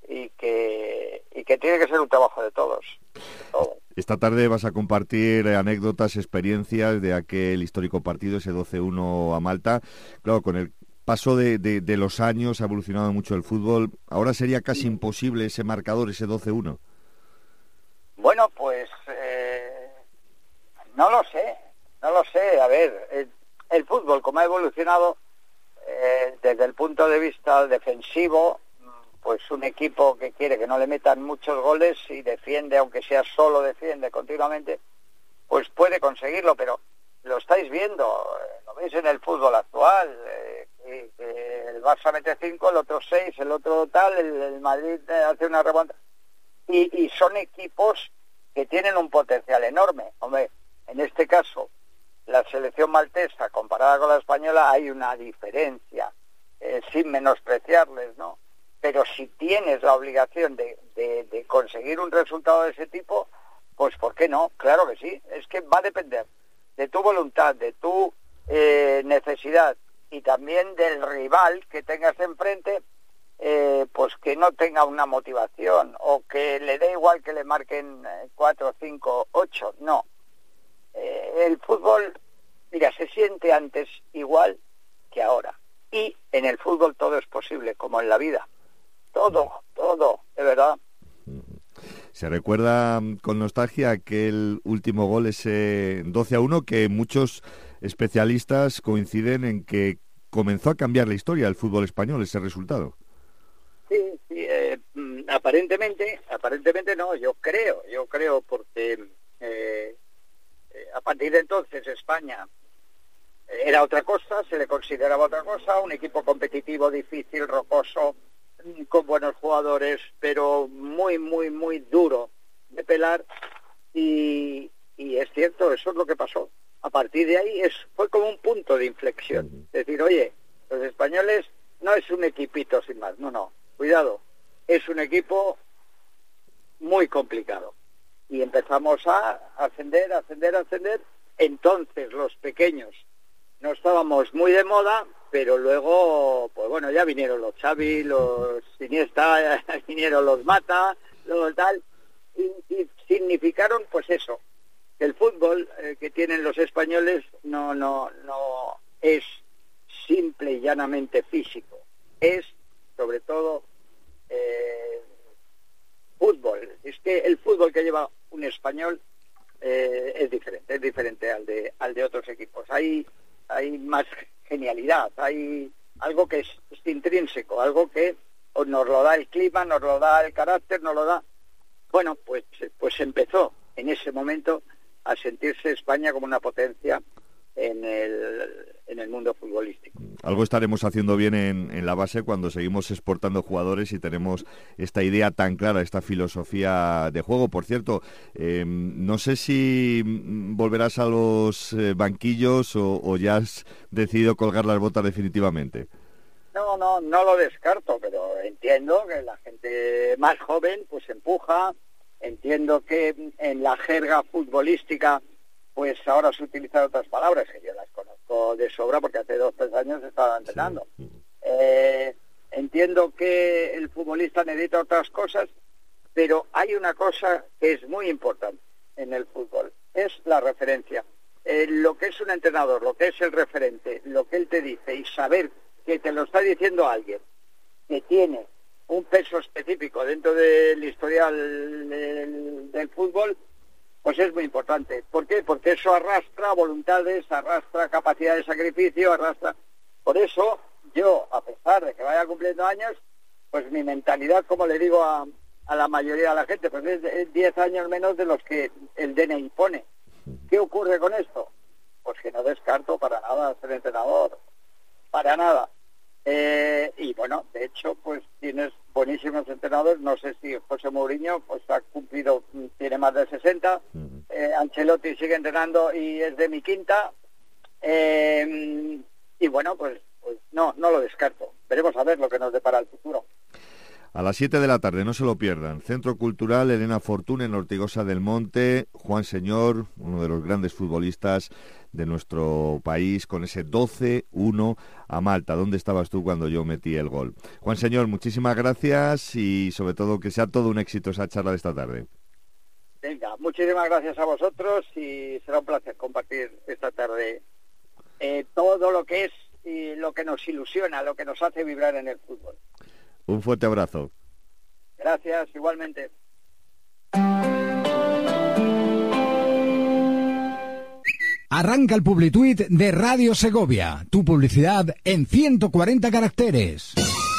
y que y que tiene que ser un trabajo de todos. Todo. Esta tarde vas a compartir anécdotas, experiencias de aquel histórico partido, ese doce uno a Malta. Claro, con el paso de, de, de los años ha evolucionado mucho el fútbol. Ahora sería casi imposible ese marcador, ese doce uno. Bueno, pues eh, no lo sé, no lo sé. A ver, el, el fútbol, como ha evolucionado eh, desde el punto de vista defensivo, pues un equipo que quiere que no le metan muchos goles y defiende, aunque sea solo defiende continuamente, pues puede conseguirlo, pero lo estáis viendo, lo veis en el fútbol actual, eh, que, que el Barça mete cinco, el otro seis, el otro tal, el, el Madrid hace una remontada, y, y son equipos que tienen un potencial enorme. Hombre, en este caso, la selección maltesa comparada con la española hay una diferencia, eh, sin menospreciarles, ¿no? Pero si tienes la obligación de, de, de conseguir un resultado de ese tipo, pues ¿por qué no? Claro que sí. Es que va a depender de tu voluntad, de tu eh, necesidad y también del rival que tengas enfrente, eh, pues que no tenga una motivación o que le dé igual que le marquen cuatro, cinco, ocho. No. Eh, el fútbol, mira, se siente antes igual que ahora. Y en el fútbol todo es posible, como en la vida. Todo, todo, de verdad. Se recuerda con nostalgia aquel último gol, ese doce a uno, que muchos especialistas coinciden en que comenzó a cambiar la historia del fútbol español, ese resultado. Sí, sí, eh, aparentemente, aparentemente no, yo creo, yo creo, porque eh, eh, a partir de entonces España era otra cosa, se le consideraba otra cosa, un equipo competitivo, difícil, rocoso, con buenos jugadores, pero muy, muy, muy duro de pelar, y, y es cierto, eso es lo que pasó. A partir de ahí es fue como un punto de inflexión. Es decir, oye, los españoles no es un equipito sin más, no, no, cuidado, es un equipo muy complicado. Y empezamos a ascender, ascender, ascender. Entonces los pequeños no estábamos muy de moda, pero luego, pues bueno, ya vinieron los Xavi, los Iniesta, ya vinieron los Mata, los tal, y, y significaron, pues eso, que el fútbol eh, que tienen los españoles no, no, no es simple y llanamente físico, es sobre todo eh, fútbol. Es que el fútbol que lleva un español eh, es diferente, es diferente al de, al de otros equipos. Hay hay más genialidad, hay algo que es, es intrínseco, algo que nos lo da el clima, nos lo da el carácter, nos lo da... Bueno, pues, pues empezó en ese momento a sentirse España como una potencia en el, en el mundo futbolístico. Algo estaremos haciendo bien en, en la base cuando seguimos exportando jugadores y tenemos esta idea tan clara, esta filosofía de juego. Por cierto, eh, no sé si volverás a los eh, banquillos o, o ya has decidido colgar las botas definitivamente. No, no, no lo descarto, pero entiendo que la gente más joven pues empuja, entiendo que en la jerga futbolística pues ahora se utilizan otras palabras, que yo las conozco de sobra porque hace dos o tres años estaba entrenando. Sí. Eh, entiendo que el futbolista necesita otras cosas, pero hay una cosa que es muy importante en el fútbol, es la referencia. Eh, lo que es un entrenador, lo que es el referente, lo que él te dice, y saber que te lo está diciendo alguien que tiene un peso específico dentro del historial del, del fútbol, pues es muy importante. ¿Por qué? Porque eso arrastra voluntades, arrastra capacidad de sacrificio, arrastra... Por eso, yo, a pesar de que vaya cumpliendo años, pues mi mentalidad, como le digo a, a la mayoría de la gente, pues es diez años menos de los que el D N I pone. ¿Qué ocurre con esto? Pues que no descarto para nada ser entrenador. Para nada. Eh, y bueno, de hecho, pues tienes buenísimos entrenadores. No sé si José Mourinho pues ha cumplido, tiene más de sesenta. eh, Ancelotti sigue entrenando y es de mi quinta. Eh, y bueno, pues, pues no, no lo descarto. Veremos a ver lo que nos depara el futuro. A las siete de la tarde, no se lo pierdan. Centro Cultural Elena Fortuna en Ortigosa del Monte. Juan Señor, uno de los grandes futbolistas de nuestro país, con ese doce uno a Malta. ¿Dónde estabas tú cuando yo metí el gol? Juan Señor, muchísimas gracias y sobre todo que sea todo un éxito esa charla de esta tarde. Venga, muchísimas gracias a vosotros y será un placer compartir esta tarde eh, todo lo que es y lo que nos ilusiona, lo que nos hace vibrar en el fútbol. Un fuerte abrazo. Gracias, igualmente. Arranca el Publituit de Radio Segovia, tu publicidad en ciento cuarenta caracteres.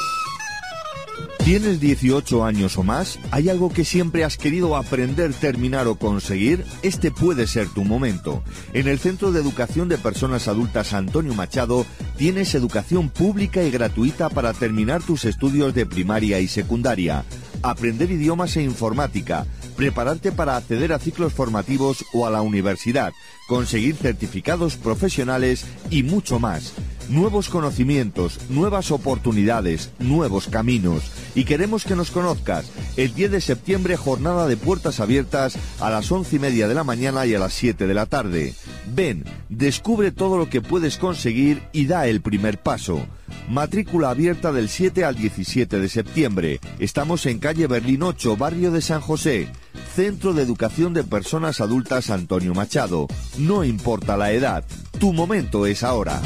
¿Tienes dieciocho años o más? ¿Hay algo que siempre has querido aprender, terminar o conseguir? Este puede ser tu momento. En el Centro de Educación de Personas Adultas Antonio Machado tienes educación pública y gratuita para terminar tus estudios de primaria y secundaria, aprender idiomas e informática, prepararte para acceder a ciclos formativos o a la universidad, conseguir certificados profesionales y mucho más. Nuevos conocimientos, nuevas oportunidades, nuevos caminos. Y queremos que nos conozcas. El diez de septiembre, jornada de puertas abiertas a las once y media de la mañana y a las siete de la tarde. Ven, descubre todo lo que puedes conseguir y da el primer paso. Matrícula abierta del siete al diecisiete de septiembre. Estamos en calle Berlín ocho, barrio de San José. Centro de Educación de Personas Adultas Antonio Machado. No importa la edad, tu momento es ahora.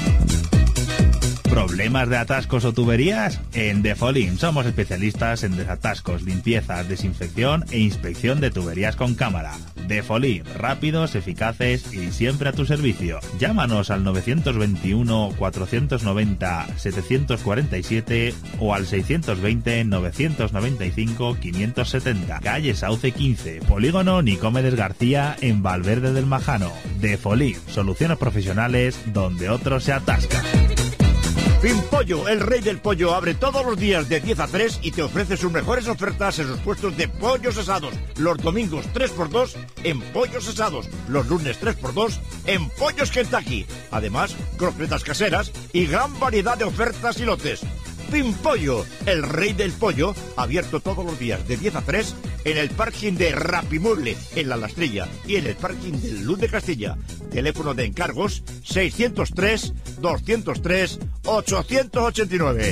¿Problemas de atascos o tuberías? En Defolim somos especialistas en desatascos, limpiezas, desinfección e inspección de tuberías con cámara. Defolim, rápidos, eficaces y siempre a tu servicio. Llámanos al novecientos veintiuno, cuatrocientos noventa, setecientos cuarenta y siete o al seiscientos veinte, novecientos noventa y cinco, quinientos setenta. Calle Sauce quince, Polígono Nicomedes García en Valverde del Majano. Defolim, soluciones profesionales donde otros se atascan. Pimpollo, el rey del pollo, abre todos los días de diez a tres y te ofrece sus mejores ofertas en sus puestos de pollos asados. Los domingos tres por dos en pollos asados. Los lunes tres por dos en pollos Kentucky. Además, croquetas caseras y gran variedad de ofertas y lotes. Pimpollo, el rey del pollo, abierto todos los días de diez a tres en el parking de Rapimueble, en La Lastrilla, y en el parking del Luz de Castilla. Teléfono de encargos seiscientos tres, doscientos tres, ochocientos ochenta y nueve.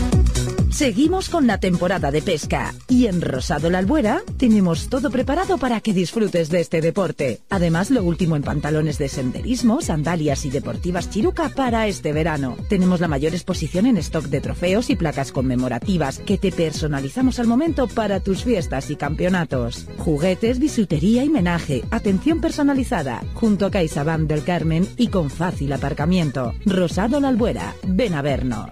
Seguimos con la temporada de pesca y en Rosado La Albuera tenemos todo preparado para que disfrutes de este deporte. Además, lo último en pantalones de senderismo, sandalias y deportivas Chiruca para este verano. Tenemos la mayor exposición en stock de trofeos y placas conmemorativas que te personalizamos al momento para tus fiestas y campeonatos. Juguetes, bisutería y menaje, atención personalizada, junto a CaixaBank del Carmen y con fácil aparcamiento. Rosado La Albuera, ven a vernos.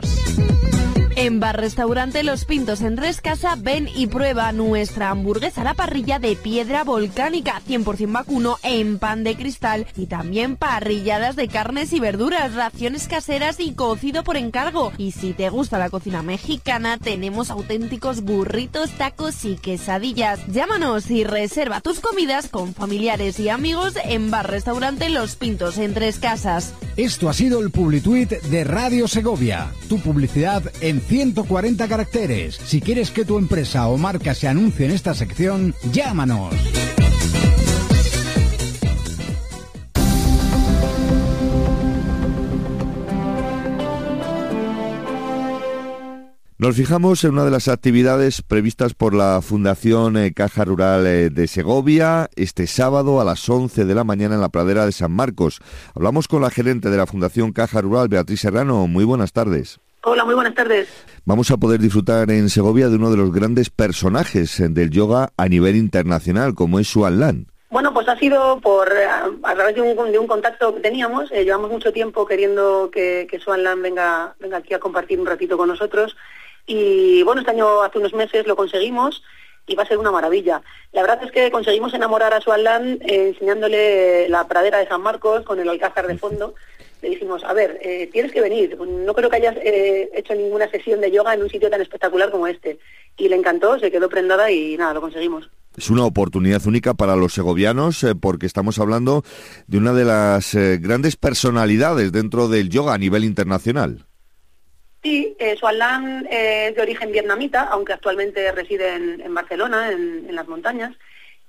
En Bar Restaurante Los Pintos en Rescasa, ven y prueba nuestra hamburguesa a la parrilla de piedra volcánica, cien por ciento vacuno en pan de cristal y también parrilladas de carnes y verduras, raciones caseras y cocido por encargo. Y si te gusta la cocina mexicana, tenemos auténticos burritos, tacos y quesadillas. Llámanos y reserva tus comidas con familiares y amigos en Bar Restaurante Los Pintos en Tres Casas. Esto ha sido el Publituit de Radio Segovia, tu publicidad en ciento cuarenta caracteres. Si quieres que tu empresa o marca se anuncie en esta sección, llámanos. Nos fijamos en una de las actividades previstas por la Fundación eh, Caja Rural eh, de Segovia este sábado a las once de la mañana en la pradera de San Marcos. Hablamos con la gerente de la Fundación Caja Rural, Beatriz Serrano. Muy buenas tardes. Hola, muy buenas tardes. Vamos a poder disfrutar en Segovia de uno de los grandes personajes del yoga a nivel internacional, como es Xuan Lan. Bueno, pues ha sido por a, a través de un, de un contacto que teníamos. Eh, llevamos mucho tiempo queriendo que, que Xuan Lan venga, venga aquí a compartir un ratito con nosotros. Y bueno, este año, hace unos meses, lo conseguimos y va a ser una maravilla. La verdad es que conseguimos enamorar a Xuan Lan eh, enseñándole la pradera de San Marcos con el alcázar de fondo. Le dijimos, a ver, eh, tienes que venir. No creo que hayas eh, hecho ninguna sesión de yoga en un sitio tan espectacular como este. Y le encantó, se quedó prendada y nada, lo conseguimos. Es una oportunidad única para los segovianos eh, porque estamos hablando de una de las eh, grandes personalidades dentro del yoga a nivel internacional. Sí, eh, Xuan Lan eh, es de origen vietnamita, aunque actualmente reside en, en Barcelona, en, en las montañas.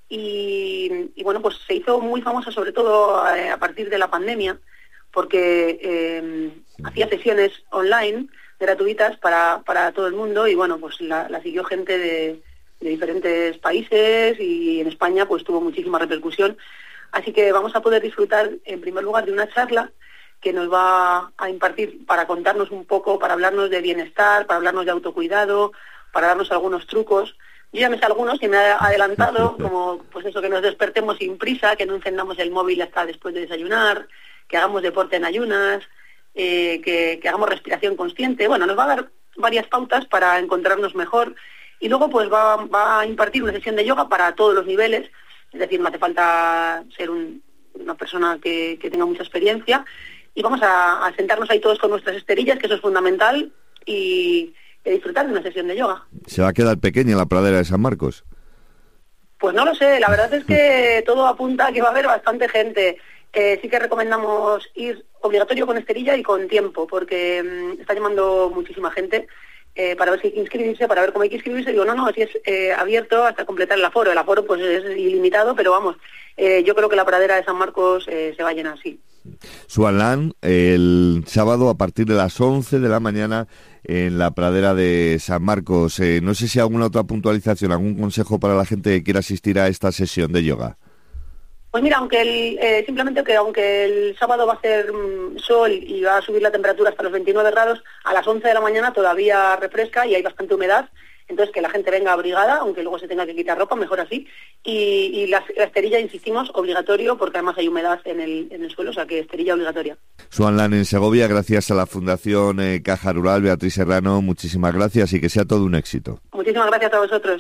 Y, y bueno, pues se hizo muy famosa sobre todo eh, a partir de la pandemia, porque eh, hacía sesiones online gratuitas para, para todo el mundo y bueno, pues la, la siguió gente de, de diferentes países y en España pues tuvo muchísima repercusión. Así que vamos a poder disfrutar en primer lugar de una charla que nos va a impartir para contarnos un poco, para hablarnos de bienestar, para hablarnos de autocuidado, para darnos algunos trucos. Yo ya me sé algunos y me he adelantado, como pues eso, que nos despertemos sin prisa, que no encendamos el móvil hasta después de desayunar, que hagamos deporte en ayunas, eh, que, que hagamos respiración consciente. Bueno, nos va a dar varias pautas para encontrarnos mejor y luego pues va, va a impartir una sesión de yoga para todos los niveles, es decir, no hace falta ser un, una persona que, que tenga mucha experiencia. Y vamos a, a sentarnos ahí todos con nuestras esterillas, que eso es fundamental, y, y disfrutar de una sesión de yoga. ¿Se va a quedar pequeña la pradera de San Marcos? Pues no lo sé, la verdad es que todo apunta a que va a haber bastante gente. Eh, sí que recomendamos ir obligatorio con esterilla y con tiempo, porque mmm, está llamando muchísima gente eh, para ver si hay que inscribirse, para ver cómo hay que inscribirse. Digo, no, no, si es eh, abierto hasta completar el aforo. El aforo pues es ilimitado, pero vamos, eh, yo creo que la pradera de San Marcos eh, se va a llenar, sí. Xuan Lan, el sábado a partir de las once de la mañana en la pradera de San Marcos. Eh, no sé si hay alguna otra puntualización, algún consejo para la gente que quiera asistir a esta sesión de yoga. Pues mira, aunque el, eh, simplemente que aunque el sábado va a ser mm, sol y va a subir la temperatura hasta los veintinueve grados, a las once de la mañana todavía refresca y hay bastante humedad. Entonces que la gente venga abrigada, aunque luego se tenga que quitar ropa, mejor así. Y, y la, la esterilla, insistimos, obligatorio, porque además hay humedad en el, en el suelo, o sea que esterilla obligatoria. Xuan Lan en Segovia, gracias a la Fundación eh, Caja Rural, Beatriz Serrano, muchísimas gracias y que sea todo un éxito. Muchísimas gracias a vosotros.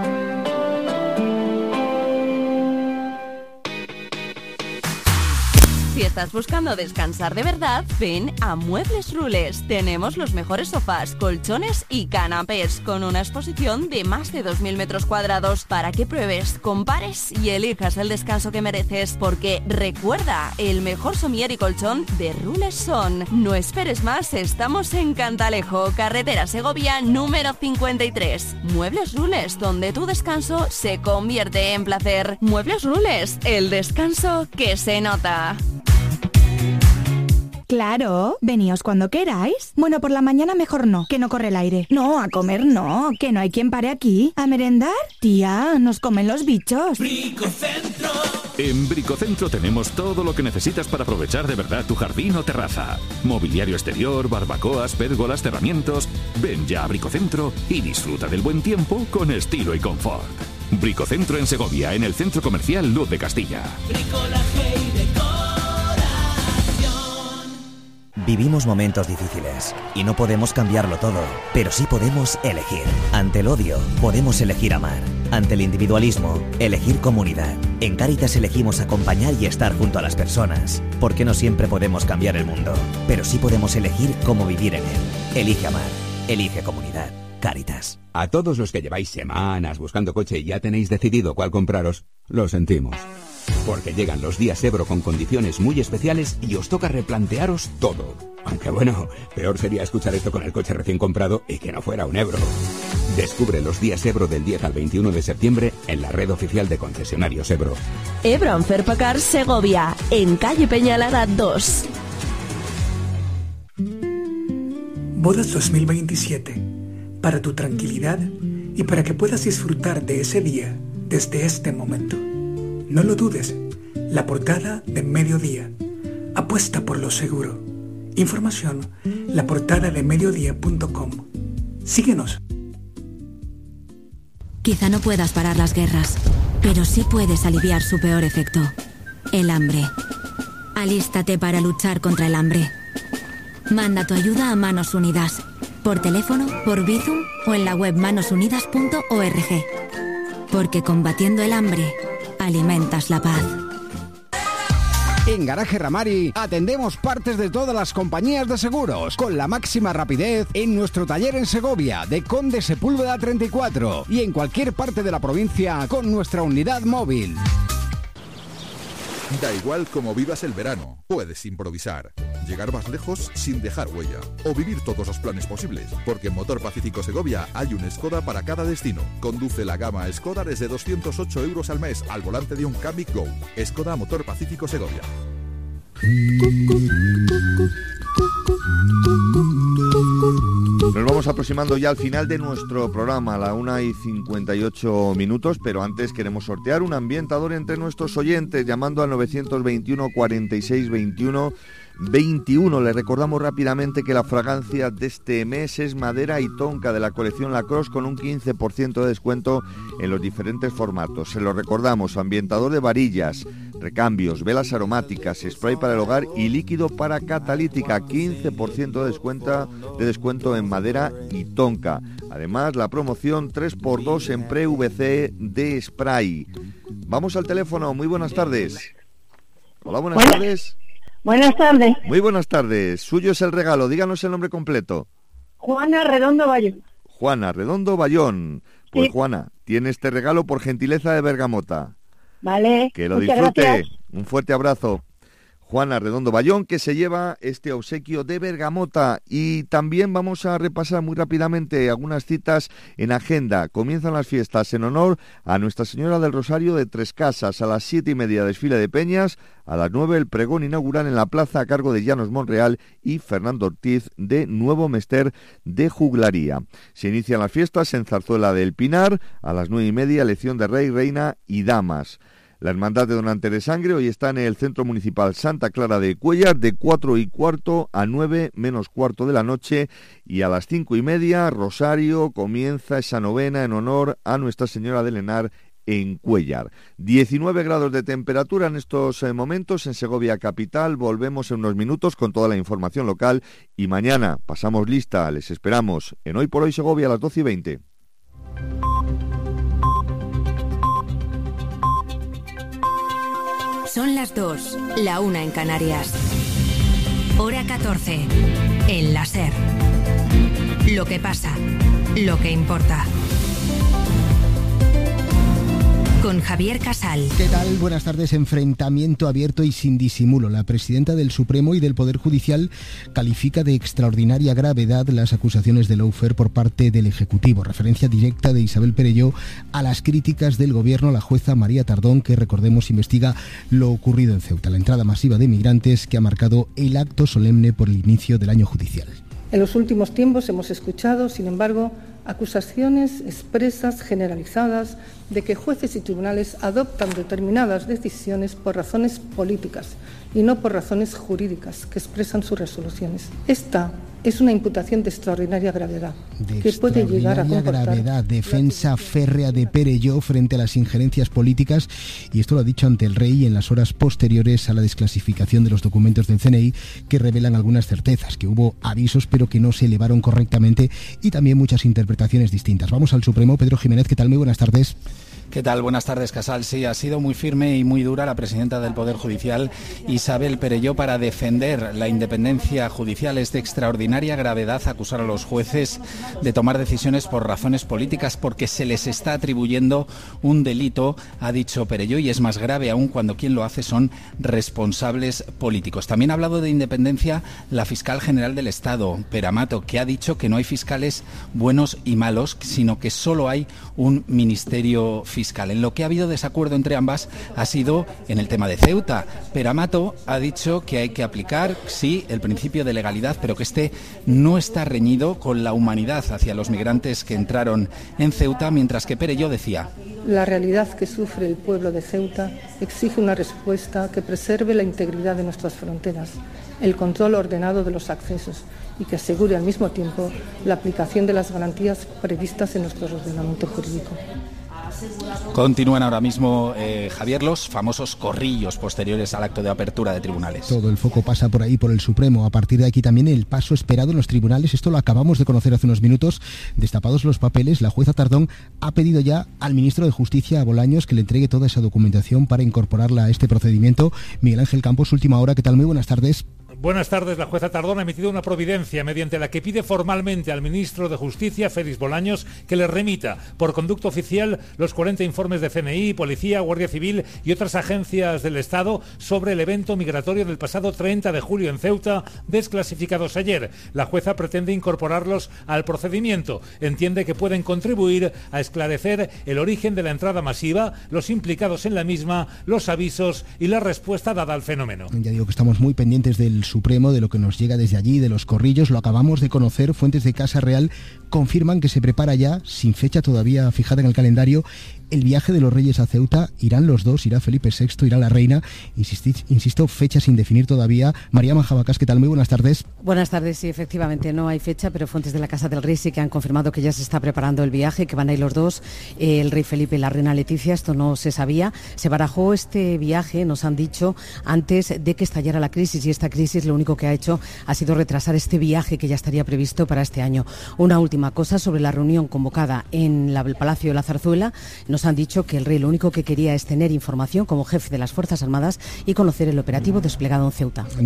Si estás buscando descansar de verdad, ven a Muebles Rules. Tenemos los mejores sofás, colchones y canapés con una exposición de más de dos mil metros cuadrados para que pruebes, compares y elijas el descanso que mereces. Porque recuerda, el mejor somier y colchón de Rules son. No esperes más, estamos en Cantalejo, carretera Segovia número cincuenta y tres. Muebles Rules, donde tu descanso se convierte en placer. Muebles Rules, el descanso que se nota. Claro, veníos cuando queráis. Bueno, por la mañana mejor no, que no corre el aire. No, a comer no, que no hay quien pare aquí. ¿A merendar? Tía, nos comen los bichos. Bricocentro. En Bricocentro tenemos todo lo que necesitas para aprovechar de verdad tu jardín o terraza. Mobiliario exterior, barbacoas, pérgolas, cerramientos. Ven ya a Bricocentro y disfruta del buen tiempo con estilo y confort. Bricocentro en Segovia, en el Centro Comercial Luz de Castilla. Bricolaje y decoración. Vivimos momentos difíciles y no podemos cambiarlo todo, pero sí podemos elegir. Ante el odio, podemos elegir amar. Ante el individualismo, elegir comunidad. En Cáritas elegimos acompañar y estar junto a las personas, porque no siempre podemos cambiar el mundo, pero sí podemos elegir cómo vivir en él. Elige amar, elige comunidad. Cáritas. A todos los que lleváis semanas buscando coche y ya tenéis decidido cuál compraros, lo sentimos. Porque llegan los días Ebro con condiciones muy especiales y os toca replantearos todo. Aunque bueno, peor sería escuchar esto con el coche recién comprado y que no fuera un Ebro. Descubre los días Ebro del diez al veintiuno de septiembre en la red oficial de concesionarios Ebro. Ebro en Ferpacar Segovia, en calle Peñalara dos. Bodas dos mil veintisiete. Para tu tranquilidad y para que puedas disfrutar de ese día desde este momento. No lo dudes, la portada de Mediodía. Apuesta por lo seguro. Información, la portada de mediodía punto com. Síguenos. Quizá no puedas parar las guerras, pero sí puedes aliviar su peor efecto, el hambre. Alístate para luchar contra el hambre. Manda tu ayuda a Manos Unidas, por teléfono, por Bizum o en la web manos unidas punto org. Porque combatiendo el hambre, alimentas la paz. En Garaje Ramari atendemos partes de todas las compañías de seguros con la máxima rapidez en nuestro taller en Segovia de Conde Sepúlveda treinta y cuatro y en cualquier parte de la provincia con nuestra unidad móvil. Da igual cómo vivas el verano, puedes improvisar, llegar más lejos sin dejar huella o vivir todos los planes posibles, porque en Motor Pacífico Segovia hay un Skoda para cada destino. Conduce la gama Skoda desde doscientos ocho euros al mes al volante de un Kamiq Go. Skoda Motor Pacífico Segovia. Nos vamos aproximando ya al final de nuestro programa, a la una y cincuenta y ocho minutos, pero antes queremos sortear un ambientador entre nuestros oyentes, llamando al novecientos veintiuno cuarenta y seis veintiuno veintiuno. Les recordamos rápidamente que la fragancia de este mes es madera y tonka de la colección Lacrosse, con un quince por ciento de descuento en los diferentes formatos. Se lo recordamos: ambientador de varillas, recambios, velas aromáticas, spray para el hogar y líquido para catalítica, quince por ciento de descuento, de descuento en madera y tonka. Además, la promoción tres por dos en Pre V C de spray. Vamos al teléfono. Muy buenas tardes. Hola, buenas Buenas. tardes. Buenas tardes. Muy buenas tardes. Suyo es el regalo. Díganos el nombre completo. Juana Redondo Bayón. Juana Redondo Bayón. Pues Sí. Juana, tiene este regalo por gentileza de Bergamota. Vale. Que lo muchas disfrute. gracias. Un fuerte abrazo. Juana Redondo Bayón, que se lleva este obsequio de Bergamota. Y también vamos a repasar muy rápidamente algunas citas en agenda. Comienzan las fiestas en honor a Nuestra Señora del Rosario de Tres Casas. A las siete y media desfile de peñas, a las nueve el pregón inaugural en la plaza a cargo de Llanos Monreal y Fernando Ortiz de Nuevo Mester de Juglaría. Se inician las fiestas en Zarzuela del Pinar, a las nueve y media elección de Rey, Reina y Damas. La Hermandad de Donantes de Sangre hoy está en el Centro Municipal Santa Clara de Cuéllar, de cuatro y cuarto a nueve menos cuarto de la noche, y a las cinco y media Rosario comienza esa novena en honor a Nuestra Señora del Henar en Cuéllar. diecinueve grados de temperatura en estos eh, momentos en Segovia capital. Volvemos en unos minutos con toda la información local y mañana pasamos lista. Les esperamos en Hoy por Hoy Segovia a las doce y veinte. Son las dos, la una en Canarias. Hora catorce, en la SER. Lo que pasa, lo que importa. Con Javier Casal. ¿Qué tal? Buenas tardes. Enfrentamiento abierto y sin disimulo. La presidenta del Supremo y del Poder Judicial califica de extraordinaria gravedad las acusaciones de lawfare por parte del Ejecutivo. Referencia directa de Isabel Perelló a las críticas del Gobierno a la jueza María Tardón, que, recordemos, investiga lo ocurrido en Ceuta, la entrada masiva de migrantes que ha marcado el acto solemne por el inicio del año judicial. En los últimos tiempos hemos escuchado, sin embargo, acusaciones expresas, generalizadas, de que jueces y tribunales adoptan determinadas decisiones por razones políticas y no por razones jurídicas que expresan sus resoluciones. Esta es una imputación de extraordinaria gravedad, de que puede llegar a comportar... gravedad, defensa férrea de Perelló frente a las injerencias políticas, y esto lo ha dicho ante el rey en las horas posteriores a la desclasificación de los documentos del C N I, que revelan algunas certezas, que hubo avisos pero que no se elevaron correctamente, y también muchas interpretaciones distintas. Vamos al Supremo. Pedro Jiménez, ¿qué tal? Muy buenas tardes. ¿Qué tal? Buenas tardes, Casal. Sí, ha sido muy firme y muy dura la presidenta del Poder Judicial, Isabel Perelló, para defender la independencia judicial. Es de extraordinaria gravedad acusar a los jueces de tomar decisiones por razones políticas, porque se les está atribuyendo un delito, ha dicho Perelló, y es más grave aún cuando quien lo hace son responsables políticos. También ha hablado de independencia la fiscal general del Estado, Pera Mato, que ha dicho que no hay fiscales buenos y malos, sino que solo hay un ministerio fiscal. Fiscal. En lo que ha habido desacuerdo entre ambas ha sido en el tema de Ceuta. Pera Mato ha dicho que hay que aplicar, sí, el principio de legalidad, pero que este no está reñido con la humanidad hacia los migrantes que entraron en Ceuta, mientras que Perelló decía: la realidad que sufre el pueblo de Ceuta exige una respuesta que preserve la integridad de nuestras fronteras, el control ordenado de los accesos y que asegure al mismo tiempo la aplicación de las garantías previstas en nuestro ordenamiento jurídico. Continúan ahora mismo, eh, Javier, los famosos corrillos posteriores al acto de apertura de tribunales. Todo el foco pasa por ahí, por el Supremo. A partir de aquí también el paso esperado en los tribunales. Esto lo acabamos de conocer hace unos minutos. Destapados los papeles, la jueza Tardón ha pedido ya al ministro de Justicia, a Bolaños, que le entregue toda esa documentación para incorporarla a este procedimiento. Miguel Ángel Campos, última hora. ¿Qué tal? Muy buenas tardes. Buenas tardes. La jueza Tardón ha emitido una providencia mediante la que pide formalmente al ministro de Justicia, Félix Bolaños, que le remita por conducto oficial los cuarenta informes de C N I, Policía, Guardia Civil y otras agencias del Estado sobre el evento migratorio del pasado treinta de julio en Ceuta, desclasificados ayer. La jueza pretende incorporarlos al procedimiento. Entiende que pueden contribuir a esclarecer el origen de la entrada masiva, los implicados en la misma, los avisos y la respuesta dada al fenómeno. Ya digo que estamos muy pendientes del Supremo, de lo que nos llega desde allí, de los corrillos. Lo acabamos de conocer. Fuentes de Casa Real confirman que se prepara ya, sin fecha todavía fijada en el calendario, el viaje de los Reyes a Ceuta. Irán los dos, irá Felipe sexto, irá la reina. Insistí, insisto, fecha sin definir todavía. María Manjabacás, ¿qué tal? Muy buenas tardes. Buenas tardes, sí, efectivamente no hay fecha, pero fuentes de la Casa del Rey sí que han confirmado que ya se está preparando el viaje, que van a ir los dos, eh, el Rey Felipe y la reina Leticia. Esto no se sabía. Se barajó este viaje, nos han dicho, antes de que estallara la crisis, y esta crisis lo único que ha hecho ha sido retrasar este viaje que ya estaría previsto para este año. Una última cosa sobre la reunión convocada en la, el Palacio de la Zarzuela. Nos han dicho que el rey lo único que quería es tener información como jefe de las Fuerzas Armadas y conocer el operativo desplegado en Ceuta.